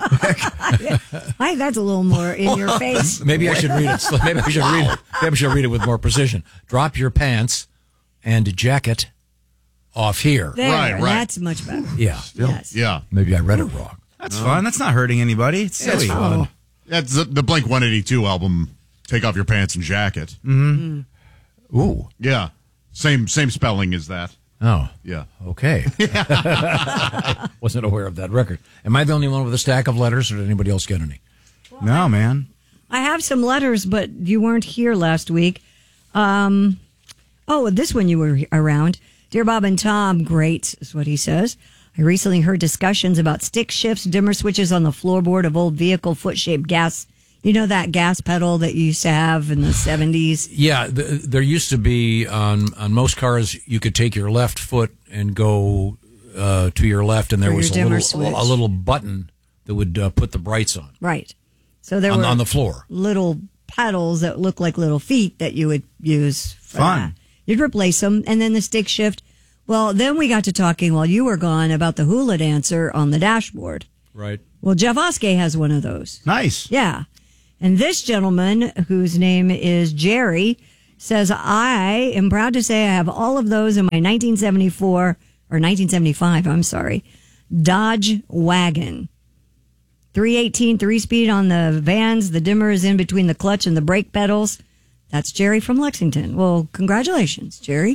I, that's a little more in your face. Maybe I should read it. sl- Maybe I should read it. Maybe I should read it with more precision. Drop your pants and jacket off here. There, Right, right. That's much better. Yeah. Yes. Yeah. Maybe I read it wrong. That's fun. That's not hurting anybody. It's silly. It's fun. That's the, the Blink one eighty-two album, Take Off Your Pants and Jacket. Mm-hmm. Ooh. Yeah. Same same spelling as that. Oh. Yeah. Okay. Wasn't aware of that record. Am I the only one with a stack of letters, or did anybody else get any? No, man. I have some letters, but you weren't here last week. Um, oh, this one you were around. Dear Bob and Tom, great is what he says. I recently heard discussions about stick shifts, dimmer switches on the floorboard of old vehicle foot-shaped gas. You know that gas pedal that you used to have in the seventies? Yeah, th- there used to be on on most cars you could take your left foot and go uh, to your left, and there For was your a dimmer little switch. a little button that would uh, put the brights on. Right. So there on, were on the floor. little pedals that look like little feet that you would use. For Fun. That. You'd replace them, and then the stick shift. Well, then we got to talking while you were gone about the hula dancer on the dashboard. Right. Well, Jeff Oskey has one of those. Nice. Yeah. And this gentleman, whose name is Jerry, says, I am proud to say I have all of those in my nineteen seventy-four, or nineteen seventy-five, I'm sorry, Dodge wagon. three eighteen, three-speed on the vans. The dimmer is in between the clutch and the brake pedals. That's Jerry from Lexington. Well, congratulations, Jerry.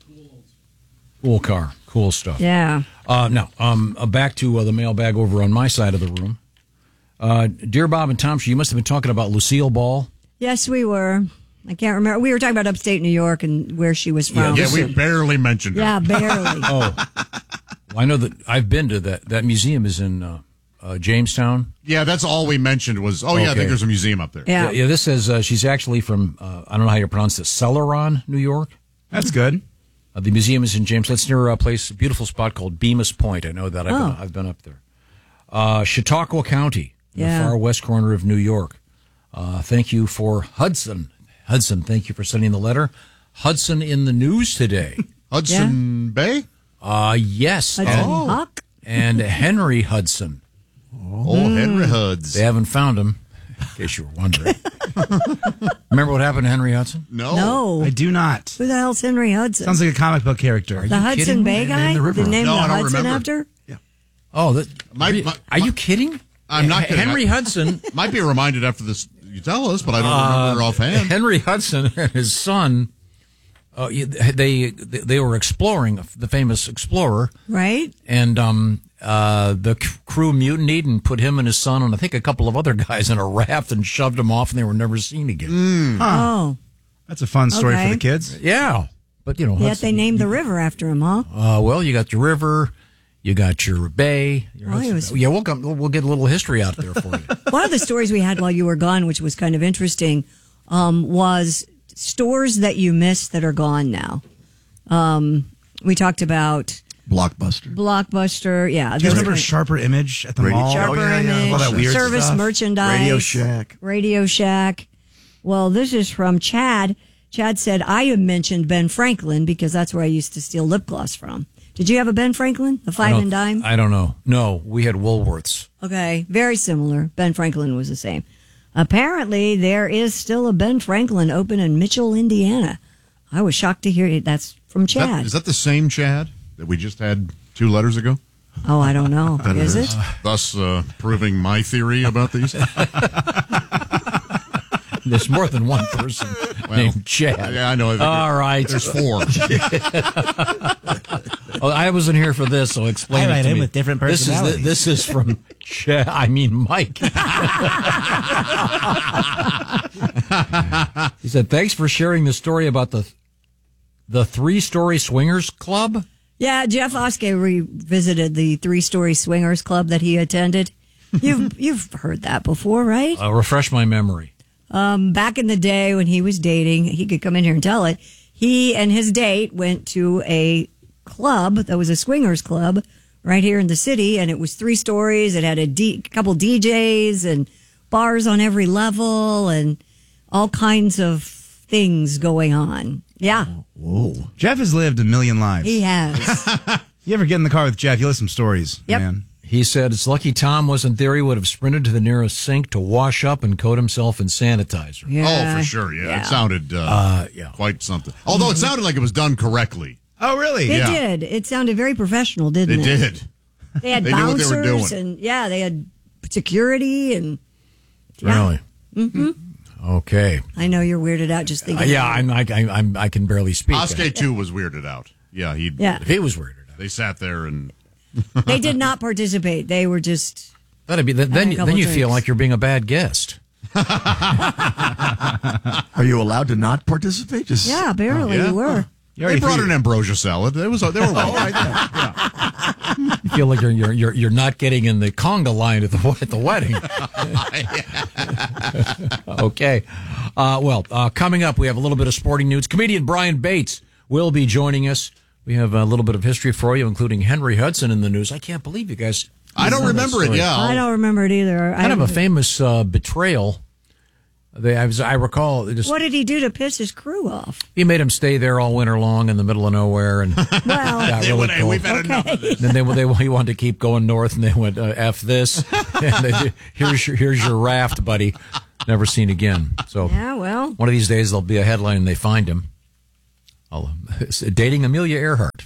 Cool car. Cool stuff. Yeah. Uh, now, um, uh, back to uh, the mailbag over on my side of the room. Uh, dear Bob and Tom, you must have been talking about Lucille Ball. Yes, we were. I can't remember. We were talking about upstate New York and where she was from. Yeah, we barely mentioned her. Yeah, barely. Oh. Well, I know that I've been to that. That museum is in uh, uh, Jamestown. Yeah, that's all we mentioned was, oh, yeah, I Okay. think there's a museum up there. Yeah. Yeah, this says uh, she's actually from, uh, I don't know how you pronounce this, Celeron, New York. That's good. Uh, the museum is in Jamestown. It's near a place, a beautiful spot called Bemis Point. I know that. I've, Oh. been, I've been up there. Uh, Chautauqua County, Yeah. the far west corner of New York. Uh, thank you for Hudson. Hudson, thank you for sending the letter. Hudson in the news today. Hudson Bay? Uh, yes. Hudson and, Hawk? and Henry Hudson. Oh, Henry Huds. They haven't found him, in case you were wondering. Remember what happened to Henry Hudson? No. No. I do not. Who the hell's Henry Hudson? Sounds like a comic book character. the Hudson kidding Bay me? guy? Named the river. They named No, the I don't Hudson remember. after? Oh, that, My- are, you, my- are you kidding? I'm not kidding. Henry I- Hudson. Might be reminded after this, you tell us, but I don't Uh, remember offhand. Henry Hudson and his son, uh, they they were exploring, the famous explorer, Right? and um, uh, the c- crew mutinied and put him and his son and I think a couple of other guys in a raft and shoved them off, and they were never seen again. Oh. That's a fun story Okay. for the kids. Yeah, but you know, Yet Hudson- they named the river after him, huh? Uh, well, you got your river, you got your bay. Your Oh, he was- yeah, we'll come, we'll get a little history out there for you. One of the stories we had while you were gone, which was kind of interesting, um, was stores that you missed that are gone now. Um, we talked about Blockbuster. Blockbuster. Yeah. Do you those remember kind- Sharper Image at the Radio- mall? Sharper Oh, yeah, yeah. Image, All that weird Service stuff. Merchandise, Radio Shack. Radio Shack. Well, this is from Chad. Chad said, I have mentioned Ben Franklin because that's where I used to steal lip gloss from. Did you have a Ben Franklin? The I five don't- and dime? I don't know. No, we had Woolworths. Okay, very similar. Ben Franklin was the same. Apparently, there is still a Ben Franklin open in Mitchell, Indiana. I was shocked to hear it. That's from Is that, Chad. is that the same Chad that we just had two letters ago? Oh, I don't know. That Is it? Thus uh, proving my theory about these. There's more than one person named Chad. Yeah, I know. I think All right. There's four. Oh, I wasn't here for this, so explain I it write to in me. with different This is the- personalities. This is from Chad. I mean, Mike. He said, "Thanks for sharing the story about the the three story swingers club." Yeah, Jeff Oskey revisited the three-story swingers club that he attended. You've you've heard that before, right? Uh, refresh my memory. Um, back in the day when he was dating, he could come in here and tell it. He and his date went to a club that was a swingers club right here in the city, and it was three stories. It had a D, couple D Js and bars on every level and all kinds of things going on. Yeah, Whoa. Jeff has lived a million lives. he has. You ever get in the car with Jeff, you'll have some stories, Yep. man. He said, "It's lucky Tom wasn't there. He would have sprinted to the nearest sink to wash up and coat himself in sanitizer." Oh, for sure. Yeah, Yeah. it sounded uh, Uh, yeah. quite something. Although it sounded like it was done correctly. Oh, really? It Yeah. did. It sounded very professional, didn't It it? did. They had They knew what they were bouncers doing. and yeah, they had security and Really? hmm Okay. I know you're weirded out just Uh, thinking. yeah, about it. I'm, I, I'm, I can barely speak. Oskey, too, was weirded out. Yeah, he. Yeah. He was weirded out. They sat there and. They did not participate. They were just. That'd be then. Had a Then, couple then you feel drinks. like you're being a bad guest. Are you allowed to not participate? Just Yeah, barely Yeah. you were. They brought an ambrosia salad. It was. They were. All right. You feel like you're you're you're, you're not getting in the conga line at the at the wedding. Okay. Uh, well, uh, coming up, we have a little bit of sporting news. Comedian Brian Bates will be joining us. We have a little bit of history for you, including Henry Hudson in the news. I can't believe you guys I don't remember it, yeah. I don't remember it either. I Kind of a don't- famous uh, betrayal. They, I, was, I recall. It just, What did he do to piss his crew off? he made them stay there all winter long in the middle of nowhere, and got They really went, "Hey, cold. we've had enough of this." Then they, they he wanted to keep going north, and they went uh, F this. And they, here's your here's your raft, buddy. Never seen again. So Yeah, well. one of these days there'll be a headline and they find him. I'll, dating Amelia Earhart.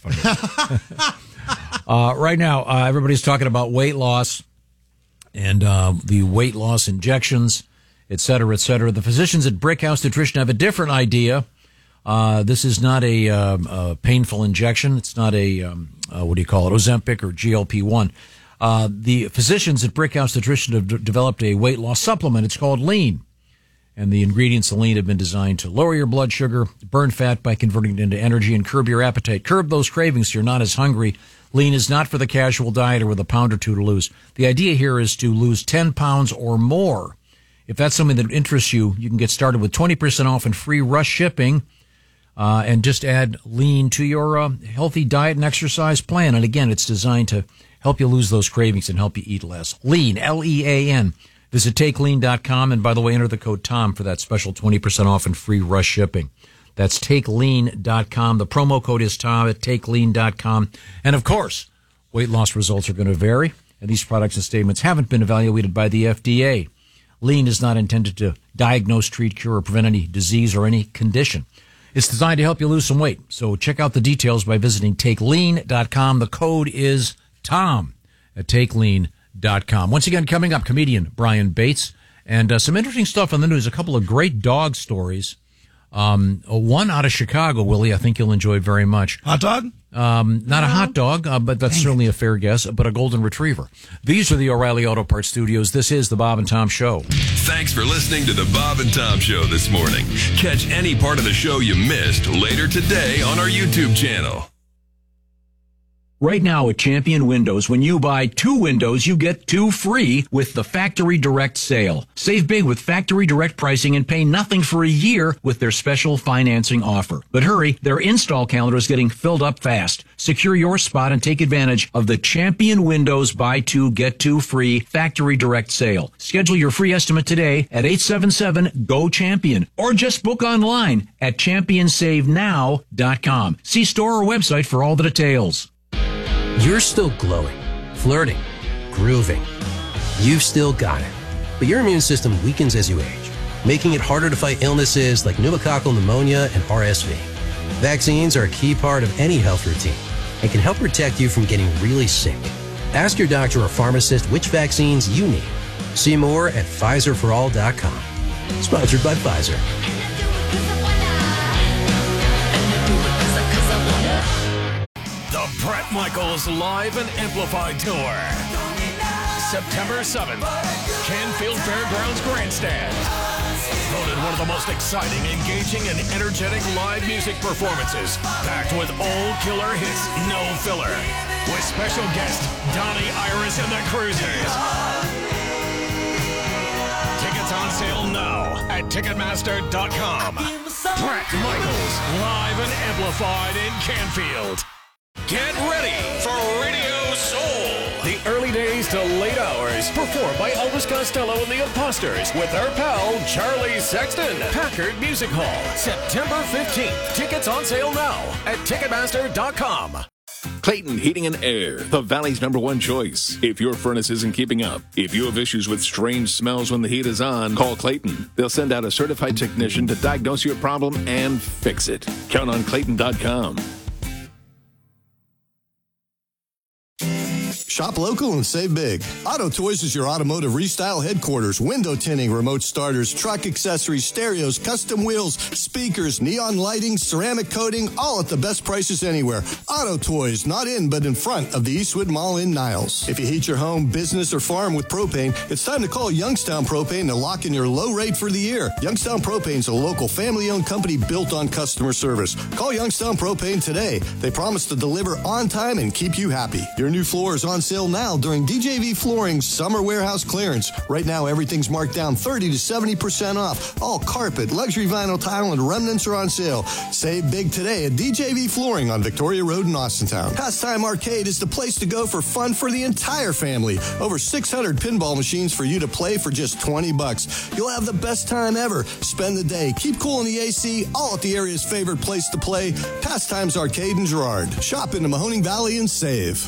uh, right now, uh, everybody's talking about weight loss and uh, the weight loss injections, et cetera, et cetera. The physicians at Brickhouse Nutrition have a different idea. Uh, this is not a, um, a painful injection. It's not a, um, uh, what do you call it, Ozempic or G L P one. Uh, the physicians at Brickhouse Nutrition have d- developed a weight loss supplement. It's called Lean. And the ingredients in Lean have been designed to lower your blood sugar, burn fat by converting it into energy, and curb your appetite. Curb those cravings so you're not as hungry. Lean is not for the casual dieter with a pound or two to lose. The idea here is to lose ten pounds or more. If that's something that interests you, you can get started with twenty percent off and free rush shipping. Uh, and just add Lean to your uh, healthy diet and exercise plan. And again, it's designed to help you lose those cravings and help you eat less. Lean, L E A N. Visit take lean dot com. And by the way, enter the code TOM for that special twenty percent off and free rush shipping. That's take lean dot com. The promo code is TOM at take lean dot com. And of course, weight loss results are going to vary. And these products and statements haven't been evaluated by the F D A. Lean is not intended to diagnose, treat, cure, or prevent any disease or any condition. It's designed to help you lose some weight. So check out the details by visiting take lean dot com. The code is TOM at take lean dot com. Once again, coming up, comedian Brian Bates. And uh, some interesting stuff on the news. A couple of great dog stories. Um, one out of Chicago, Willie, I think you'll enjoy very much. Hot dog? Um, not a hot dog, uh, but that's certainly a fair guess, but a golden retriever. These are the O'Reilly Auto Parts Studios. This is the Bob and Tom Show. Thanks for listening to the Bob and Tom Show this morning. Catch any part of the show you missed later today on our YouTube channel. Right now at Champion Windows, when you buy two windows, you get two free with the Factory Direct sale. Save big with Factory Direct pricing and pay nothing for a year with their special financing offer. But hurry, their install calendar is getting filled up fast. Secure your spot and take advantage of the Champion Windows buy two, get two free Factory Direct sale. Schedule your free estimate today at eight seven seven, G O CHAMPION or just book online at champion save now dot com. See store or website for all the details. You're still glowing, flirting, grooving. You've still got it. But your immune system weakens as you age, making it harder to fight illnesses like pneumococcal pneumonia and R S V. Vaccines are a key part of any health routine and can help protect you from getting really sick. Ask your doctor or pharmacist which vaccines you need. See more at Pfizer for all dot com. Sponsored by Pfizer. The Bret Michaels Live and Amplified Tour. September seventh, Canfield Fairgrounds Grandstand. Voted one of the most exciting, engaging, and energetic live music performances. Packed with old killer hits, no filler. With special guest Donnie Iris and the Cruisers. Tickets on sale now at Ticketmaster dot com. Bret Michaels Live and Amplified in Canfield. Get ready for Radio Soul. The early days to late hours. Performed by Elvis Costello and the Imposters with their pal Charlie Sexton. Packard Music Hall. September fifteenth. Tickets on sale now at Ticketmaster dot com. Clayton Heating and Air, the Valley's number one choice. If your furnace isn't keeping up, if you have issues with strange smells when the heat is on, call Clayton. They'll send out a certified technician to diagnose your problem and fix it. Count on Clayton dot com. Shop local and save big. Auto Toys is your automotive restyle headquarters. Window tinting, remote starters, truck accessories, stereos, custom wheels, speakers, neon lighting, ceramic coating, all at the best prices anywhere. Auto Toys, not in, but in front of the Eastwood Mall in Niles. If you heat your home, business, or farm with propane, it's time to call Youngstown Propane to lock in your low rate for the year. Youngstown Propane is a local family-owned company built on customer service. Call Youngstown Propane today. They promise to deliver on time and keep you happy. Your new floor is on on sale now during D J V Flooring's summer warehouse clearance. Right now, everything's marked down thirty to seventy percent off. All carpet, luxury vinyl tile, and remnants are on sale. Save big today at D J V Flooring on Victoria Road in Austintown. Pastime Arcade is the place to go for fun for the entire family. Over six hundred pinball machines for you to play for just twenty bucks. You'll have the best time ever. Spend the day, keep cool in the A C, all at the area's favorite place to play, Pastimes Arcade in Girard. Shop in the Mahoning Valley and save.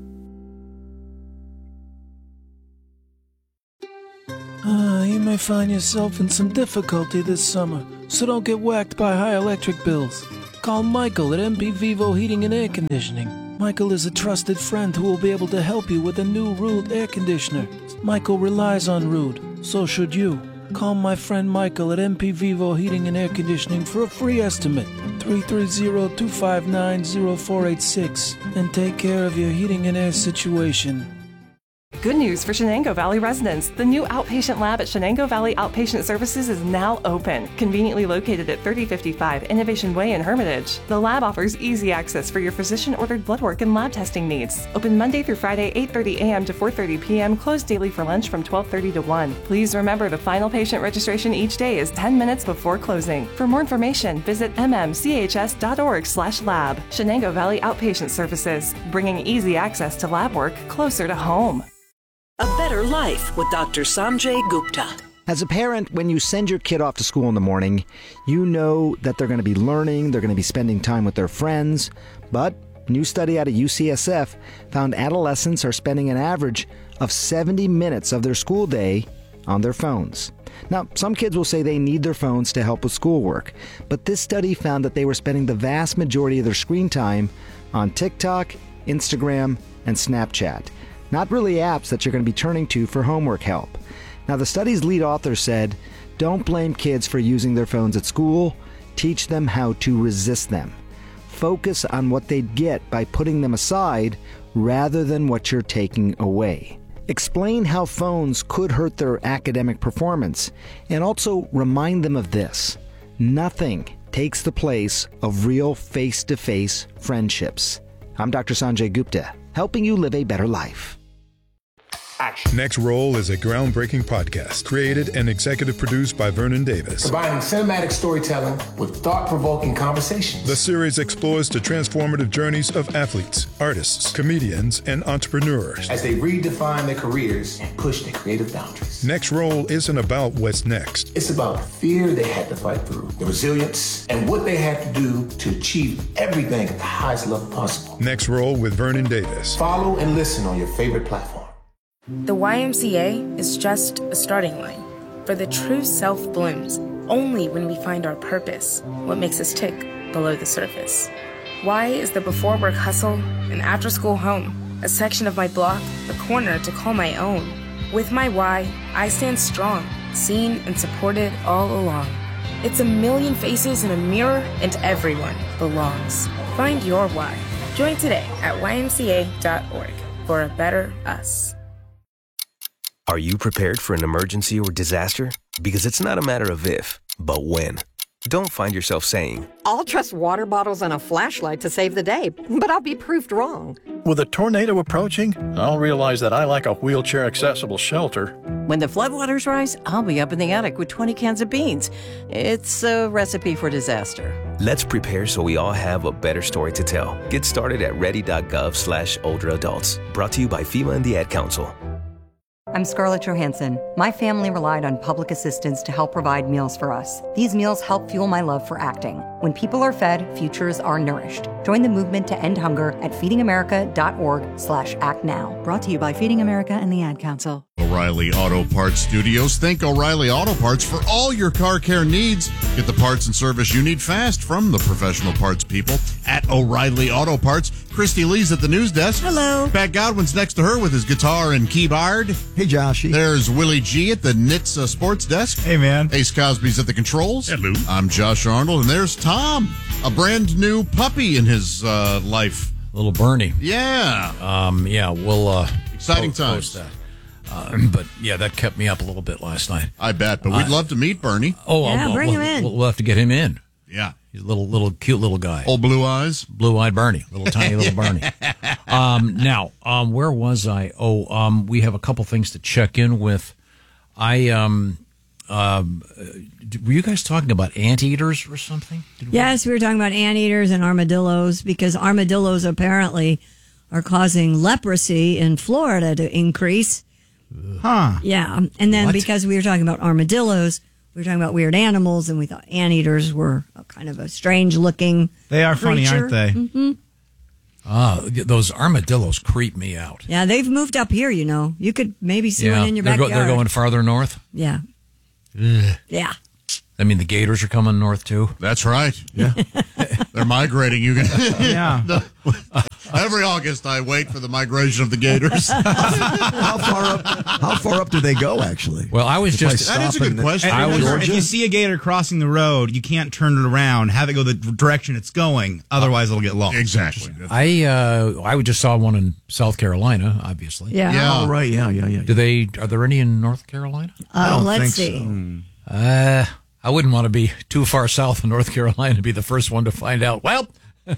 Uh, you may find yourself in some difficulty this summer, so don't get whacked by high electric bills. Call Michael at M P Vivo Heating and Air Conditioning. Michael is a trusted friend who will be able to help you with a new Rude air conditioner. Michael relies on Rude, so should you. Call my friend Michael at M P Vivo Heating and Air Conditioning for a free estimate. three three zero, two five nine, zero four eight six and take care of your heating and air situation. Good news for Shenango Valley residents. The new outpatient lab at Shenango Valley Outpatient Services is now open, conveniently located at thirty fifty-five Innovation Way in Hermitage. The lab offers easy access for your physician-ordered blood work and lab testing needs. Open Monday through Friday, eight thirty a.m. to four thirty p.m., closed daily for lunch from twelve thirty to one. Please remember the final patient registration each day is ten minutes before closing. For more information, visit m m c h s dot org slash lab. Shenango Valley Outpatient Services, bringing easy access to lab work closer to home. A Better Life with Doctor Sanjay Gupta. As a parent, when you send your kid off to school in the morning, you know that they're going to be learning, they're going to be spending time with their friends. But a new study out of U C S F found adolescents are spending an average of seventy minutes of their school day on their phones. Now, some kids will say they need their phones to help with schoolwork, but this study found that they were spending the vast majority of their screen time on TikTok, Instagram, and Snapchat. Not really apps that you're going to be turning to for homework help. Now, the study's lead author said, don't blame kids for using their phones at school. Teach them how to resist them. Focus on what they'd get by putting them aside rather than what you're taking away. Explain how phones could hurt their academic performance, and also remind them of this. Nothing takes the place of real face-to-face friendships. I'm Doctor Sanjay Gupta, helping you live a better life. Next Roll is a groundbreaking podcast created and executive produced by Vernon Davis. Combining cinematic storytelling with thought-provoking conversations. The series explores the transformative journeys of athletes, artists, comedians, and entrepreneurs as they redefine their careers and push their creative boundaries. Next Roll isn't about what's next. It's about the fear they had to fight through, the resilience, and what they had to do to achieve everything at the highest level possible. Next Roll with Vernon Davis. Follow and listen on your favorite platform. The Y M C A is just a starting line, for the true self blooms only when we find our purpose, what makes us tick below the surface. Y is the before work hustle, an after school home, a section of my block, a corner to call my own. With my Y, I stand strong, seen and supported all along. It's a million faces in a mirror, and everyone belongs. Find your Y. Join today at y m c a dot org for a better us. Are you prepared for an emergency or disaster? Because it's not a matter of if, but when. Don't find yourself saying, I'll trust water bottles and a flashlight to save the day, but I'll be proved wrong. With a tornado approaching, I'll realize that I like a wheelchair-accessible shelter. When the floodwaters rise, I'll be up in the attic with twenty cans of beans. It's a recipe for disaster. let's prepare so we all have a better story to tell. Get started at ready.gov slash older adults. Brought to you by FEMA and the Ad Council. I'm Scarlett Johansson. My family relied on public assistance to help provide meals for us. These meals help fuel my love for acting. When people are fed, futures are nourished. Join the movement to end hunger at feedingamerica.org slash act now. Brought to you by Feeding America and the Ad Council. O'Reilly Auto Parts Studios. Think O'Reilly Auto Parts for all your car care needs. Get the parts and service you need fast from the professional parts people at O'Reilly Auto Parts. Christy Lee's at the news desk. Hello. Pat Godwin's next to her with his guitar and keyboard. Hey, Joshy. There's Willie G at the N H T S A Sports Desk. Hey, man. Ace Cosby's at the controls. Hello. I'm Josh Arnold, and there's Tom, a brand new puppy in his uh, life. Little Bernie. Yeah. Um, yeah, we'll uh, Exciting post, times. post that. Uh, but yeah, that kept me up a little bit last night. I bet, but we'd Uh, love to meet Bernie. Oh, Yeah, I'll- bring we'll, him in. We'll, we'll have to get him in. Yeah. He's a little, little, cute little guy. Old blue eyes. Blue-eyed Bernie. Little tiny little Bernie. um, now, um, where was I? Oh, um, we have a couple things to check in with. I um, um, were you guys talking about anteaters or something? Did Yes, we were talking about anteaters and armadillos because armadillos apparently are causing leprosy in Florida to increase. Huh. Yeah. And then What? because we were talking about armadillos, we were talking about weird animals, and we thought anteaters were a kind of a strange looking They are funny, creature. aren't they? Mm-hmm. Ah, those armadillos creep me out. Yeah, they've moved up here, you know. You could maybe see Yeah, one in your they're, go- backyard. they're going farther north. Yeah. Ugh. Yeah. I mean, the gators are coming north too. That's right. Yeah, they're migrating. You guys. Yeah. Every August, I wait for the migration of the gators. How far up? How far up do they go? Actually, Well, I was If I just stop That is a good in- question. And I was- remember, if Georgia? you see a gator crossing the road, you can't turn it around. Have it go the direction it's going. Otherwise, it'll get lost. Exactly. I uh, I just saw one in South Carolina, obviously. Yeah. Yeah. Oh, right. Yeah, yeah, yeah. Do they? Are there any in North Carolina? I Uh, don't let's think see. so. Uh, I wouldn't want to be too far south of North Carolina to be the first one to find out. Well,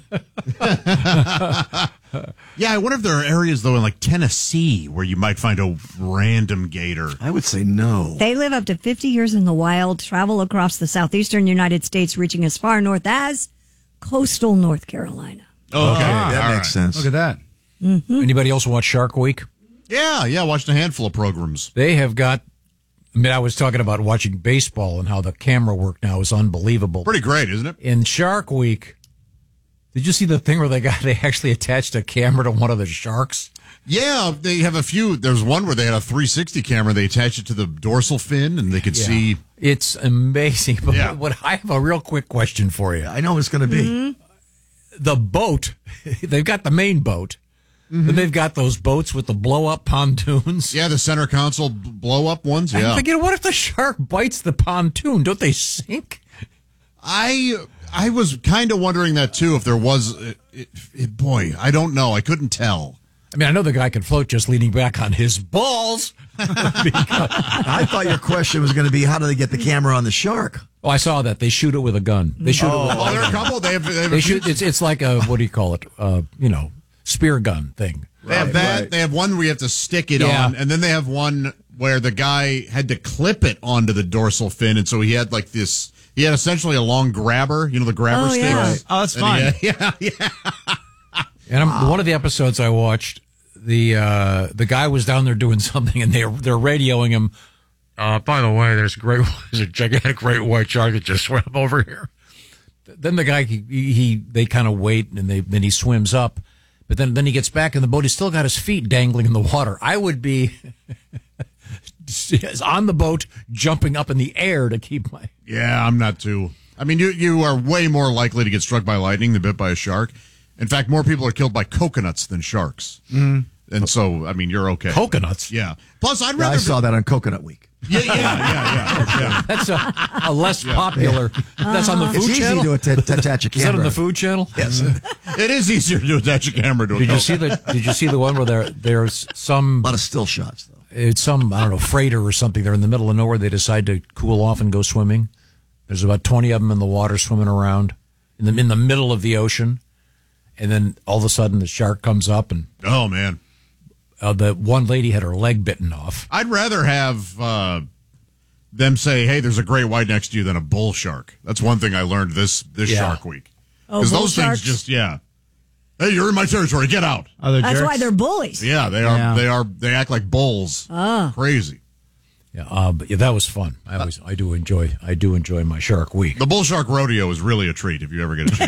Yeah, I wonder if there are areas, though, in like Tennessee where you might find a random gator. I would say no. They live up to fifty years in the wild, travel across the southeastern United States, reaching as far north as coastal North Carolina. Oh, okay. that All makes right. sense. Look at that. anybody else watch Shark Week? Yeah, yeah, watched a handful of programs. They have got. I mean, I was talking about watching baseball and how the camera work now is unbelievable. Pretty great, isn't it? In Shark Week, did you see the thing where they got they actually attached a camera to one of the sharks? Yeah, they have a few. There's one where they had a three sixty camera. They attached it to the dorsal fin, and they could Yeah. see. It's amazing. But Yeah. what I have a real quick question for you. I know it's going to be. Mm-hmm. The boat, they've got the main boat. Then they've got those boats with the blow up pontoons. Yeah, the center console b- blow up ones. Yeah, I'm thinking, what if the shark bites the pontoon? Don't they sink? I I was kind of wondering that too. If there was, it, it, it- boy, I don't know. I couldn't tell. I mean, I know the guy can float just leaning back on his balls. I thought your question was going to be, how do they get the camera on the shark? Oh, I saw that. They shoot it with a gun. They shoot it with Oh, there are a couple. They have. They, have They a few- shoot. It's it's like a what do you call it? Uh, you know, spear gun thing. They have that. right. They have one where you have to stick it Yeah. on, and then they have one where the guy had to clip it onto the dorsal fin, and so he had like this. He had essentially a long grabber. You know the grabber Oh, sticks. yeah. Right. Oh, that's And fun. he had- yeah, yeah. And I'm, one of the episodes I watched, the uh, the guy was down there doing something, and they they're radioing him. Uh, by the way, there's a great, there's a gigantic great white shark that just swam over here. Then the guy he, he they kind of wait, and they then he swims up, but then then he gets back in the boat. He's still got his feet dangling in the water. I would be on the boat, jumping up in the air to keep my. Yeah, I'm not too. I mean, you you are way more likely to get struck by lightning than bit by a shark. In fact, more people are killed by coconuts than sharks. Mm. And so, I mean, you're okay. Coconuts? Yeah. Plus, I'd Yeah, rather. I saw that on Coconut Week. Yeah, yeah, yeah, yeah. yeah. That's a, a less popular. That's on the It's food easy channel. to att- to attach a Is that on camera. the food channel? Yes. It is easier to attach a camera to a Did you coconut. see the? Did you see the one where there there's some? A lot of still shots, though. It's some I don't know freighter or something. They're in the middle of nowhere. They decide to cool off and go swimming. There's about twenty of them in the water swimming around in the in the middle of the ocean, and then all of a sudden the shark comes up and Oh, man. uh, the one lady had her leg bitten off. I'd rather have uh, them say, "Hey, there's a great white next to you," than a bull shark. That's one thing I learned this this Yeah. Shark Week. Oh, Because bull those sharks? things just yeah. Hey, you're in my territory. Get out. Other That's jerks. why they're bullies. Yeah, they are. Yeah. They are. They act like bulls. Oh. Crazy. Yeah, uh, but yeah, that was fun. I always I do enjoy I do enjoy my Shark Week. The bull shark rodeo is really a treat if you ever get a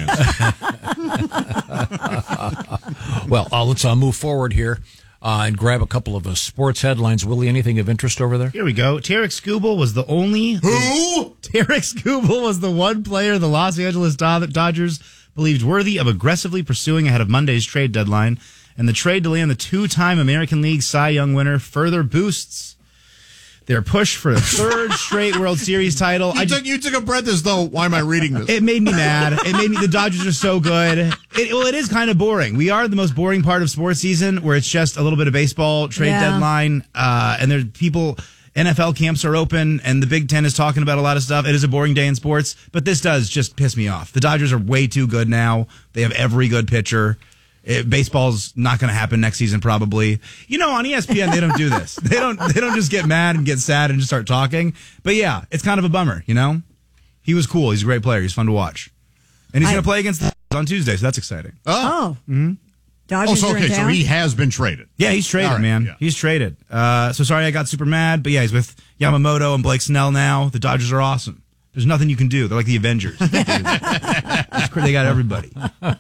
chance. Well, uh, let's uh, move forward here uh, and grab a couple of uh, sports headlines. Willie, anything of interest over there? Here we go. Tarek Skubal was the only. Who? Tarek Skubal was the one player the Los Angeles Do- Dodgers believed worthy of aggressively pursuing ahead of Monday's trade deadline. And the trade delay on the two-time American League Cy Young winner further boosts their push for a third straight World Series title. You, I took, you took a breath as though, why am I reading this? It made me mad. It made me. The Dodgers are so good. It, well, it is kind of boring. We are the most boring part of sports season, where it's just a little bit of baseball, trade Yeah. deadline, uh, and there's people. N F L camps are open, and the Big Ten is talking about a lot of stuff. It is a boring day in sports, but this does just piss me off. The Dodgers are way too good now. They have every good pitcher. It, baseball's not going to happen next season, probably. You know, on E S P N, they don't do this. They don't They don't just get mad and get sad and just start talking. But yeah, it's kind of a bummer, you know? He was cool. He's a great player. He's fun to watch. And he's going to play against the on Tuesday, so that's exciting. Oh. Mm-hmm. Dodgers oh, so, are in okay, so town? he has been traded. Yeah, he's traded, All right, man. yeah. He's traded. Uh, so sorry I got super mad, but yeah, he's with Yamamoto and Blake Snell now. The Dodgers are awesome. There's nothing you can do. They're like the Avengers. They got everybody.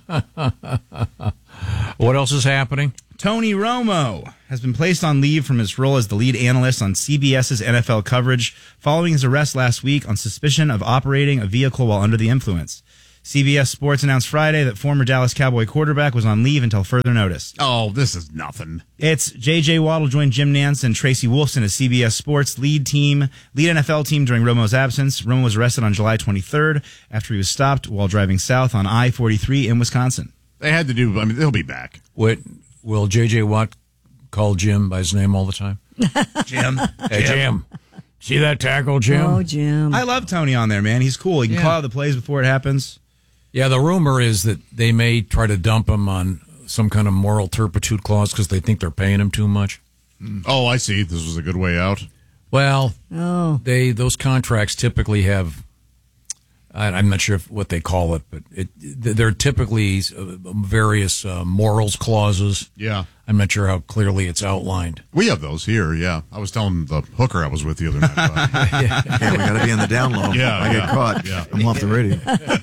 What else is happening? Tony Romo has been placed on leave from his role as the lead analyst on CBS's N F L coverage following his arrest last week on suspicion of operating a vehicle while under the influence. C B S Sports announced Friday that former Dallas Cowboy quarterback was on leave until further notice. Oh, this is nothing. It's J J. Waddle joined Jim Nantz and Tracy Wolfson as C B S Sports lead team, lead N F L team during Romo's absence. Romo was arrested on July twenty-third after he was stopped while driving south on I forty-three in Wisconsin. They had to do, I mean, they'll be back. What, will J J. Watt call Jim by his name all the time? Jim. Hey, Jim. See that tackle, Jim? Oh, Jim. I love Tony on there, man. He's cool. He can Yeah. call out the plays before it happens. Yeah, the rumor is that they may try to dump him on some kind of moral turpitude clause because they think they're paying him too much. Oh, I see. This was a good way out. Well, oh. they those contracts typically have, I, I'm not sure if, what they call it, but it, they're typically uh, various uh, morals clauses. Yeah. I'm not sure how clearly it's outlined. We have those here, yeah. I was telling the hooker I was with the other night about it. yeah. yeah, we got to be on the down low. Yeah, I yeah, get caught. yeah. I'm off the radio.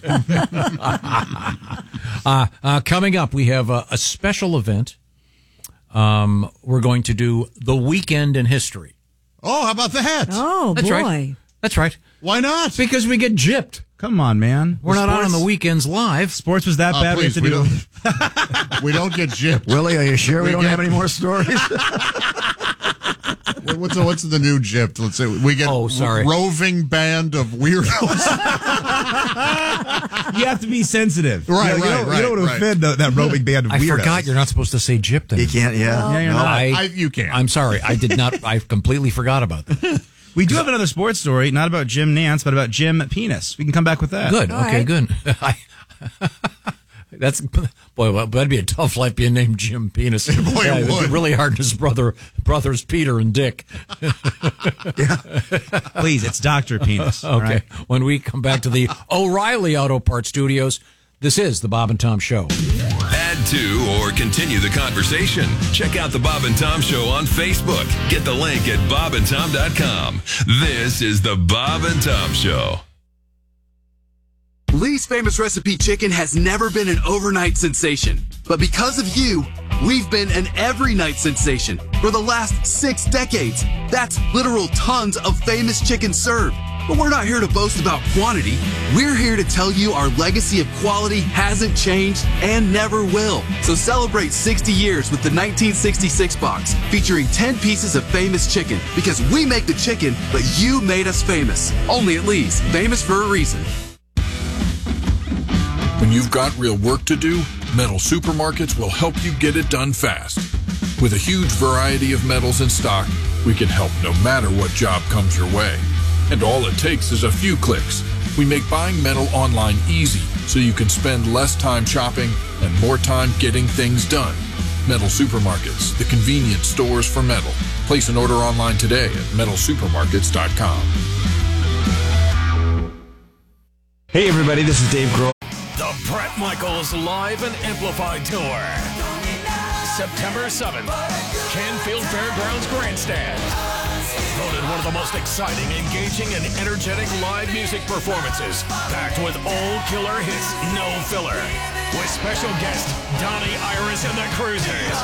uh, uh, coming up, we have a, a special event. Um, we're going to do The Weekend in History. Oh, how about that? Oh, That's boy. right. That's right. Why not? Because we get gypped. Come on, man. We're not Sports- on on the weekends live. Sports was that Oh, bad. please, we we, have to do. don't, we don't get gypped. Willie, are you sure we, We don't get- have any more stories? What's the, what's the new gypped? Let's say we get Oh, sorry. roving band of weirdos. You have to be sensitive. Right, you know, you right, don't, right, You don't want to right. offend the, that roving band of I weirdos. forgot you're not supposed to say gypped you anymore. can't, yeah. Yeah, you're no. not. I, I, you can't. I'm sorry. I did not. I completely forgot about that. We do have another sports story, not about Jim Nantz, but about Jim Penis. We can come back with that. Good. All okay. right. Good. I, that's boy. Well, that'd be a tough life being named Jim Penis. Boy, it yeah, it'd be would. really hard. His brother, brothers Peter and Dick. Please, it's Doctor Penis. all Okay. right? When we come back to the O'Reilly Auto Parts Studios, this is the Bob and Tom Show. Add to or continue the conversation. Check out the Bob and Tom Show on Facebook. Get the link at bob and tom dot com. This is the Bob and Tom Show. Lee's Famous Recipe Chicken has never been an overnight sensation. But because of you, we've been an every night sensation for the last six decades. That's literal tons of famous chicken served. But we're not here to boast about quantity. We're here to tell you our legacy of quality hasn't changed and never will. So celebrate sixty years with the nineteen sixty-six box, featuring ten pieces of famous chicken, because we make the chicken, but you made us famous. Only at Lee's, famous for a reason. When you've got real work to do, Metal Supermarkets will help you get it done fast. With a huge variety of metals in stock, we can help no matter what job comes your way. And all it takes is a few clicks. We make buying metal online easy, so you can spend less time shopping and more time getting things done. Metal Supermarkets, the convenient stores for metal. Place an order online today at metal supermarkets dot com. Hey everybody, this is Dave Grohl. The Bret Michaels Live and Amplified Tour. September seventh, Canfield Fairgrounds Grandstand. Voted one of the most exciting, engaging, and energetic live music performances. Packed with old killer hits, no filler. With special guest Donnie Iris and the Cruisers.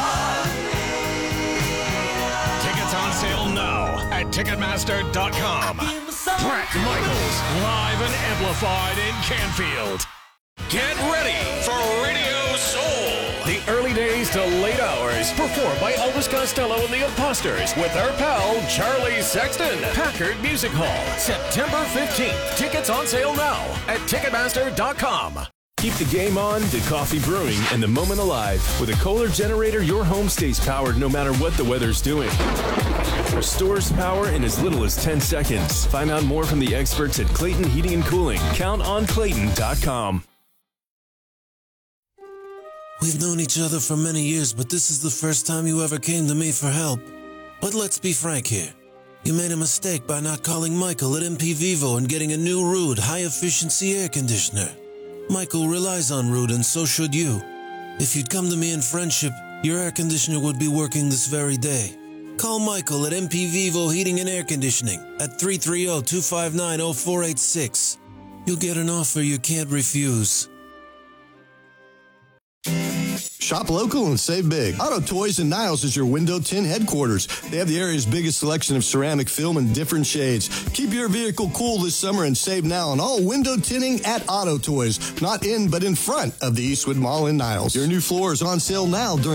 Tickets on sale now at ticketmaster dot com. Bret Michaels Live and Amplified in Canfield. Get ready for Radio Soul. The early days to late hours. Performed by Elvis Costello and the Imposters with our pal Charlie Sexton. Packard Music Hall. September fifteenth. Tickets on sale now at ticketmaster dot com. Keep the game on, the coffee brewing, and the moment alive. With a Kohler generator, your home stays powered no matter what the weather's doing. Restores power in as little as ten seconds. Find out more from the experts at Clayton Heating and Cooling. Count on Clayton dot com. We've known each other for many years, but this is the first time you ever came to me for help. But let's be frank here. You made a mistake by not calling Michael at M P Vivo and getting a new Rude high-efficiency air conditioner. Michael relies on Rude, and so should you. If you'd come to me in friendship, your air conditioner would be working this very day. Call Michael at M P Vivo Heating and Air Conditioning at three three zero, two five nine, zero four eight six. You'll get an offer you can't refuse. Shop local and save big. Auto Toys in Niles is your window tint headquarters. They have the area's biggest selection of ceramic film in different shades. Keep your vehicle cool this summer and save now on all window tinting at Auto Toys. Not in, but in front of the Eastwood Mall in Niles. Your new floor is on sale now during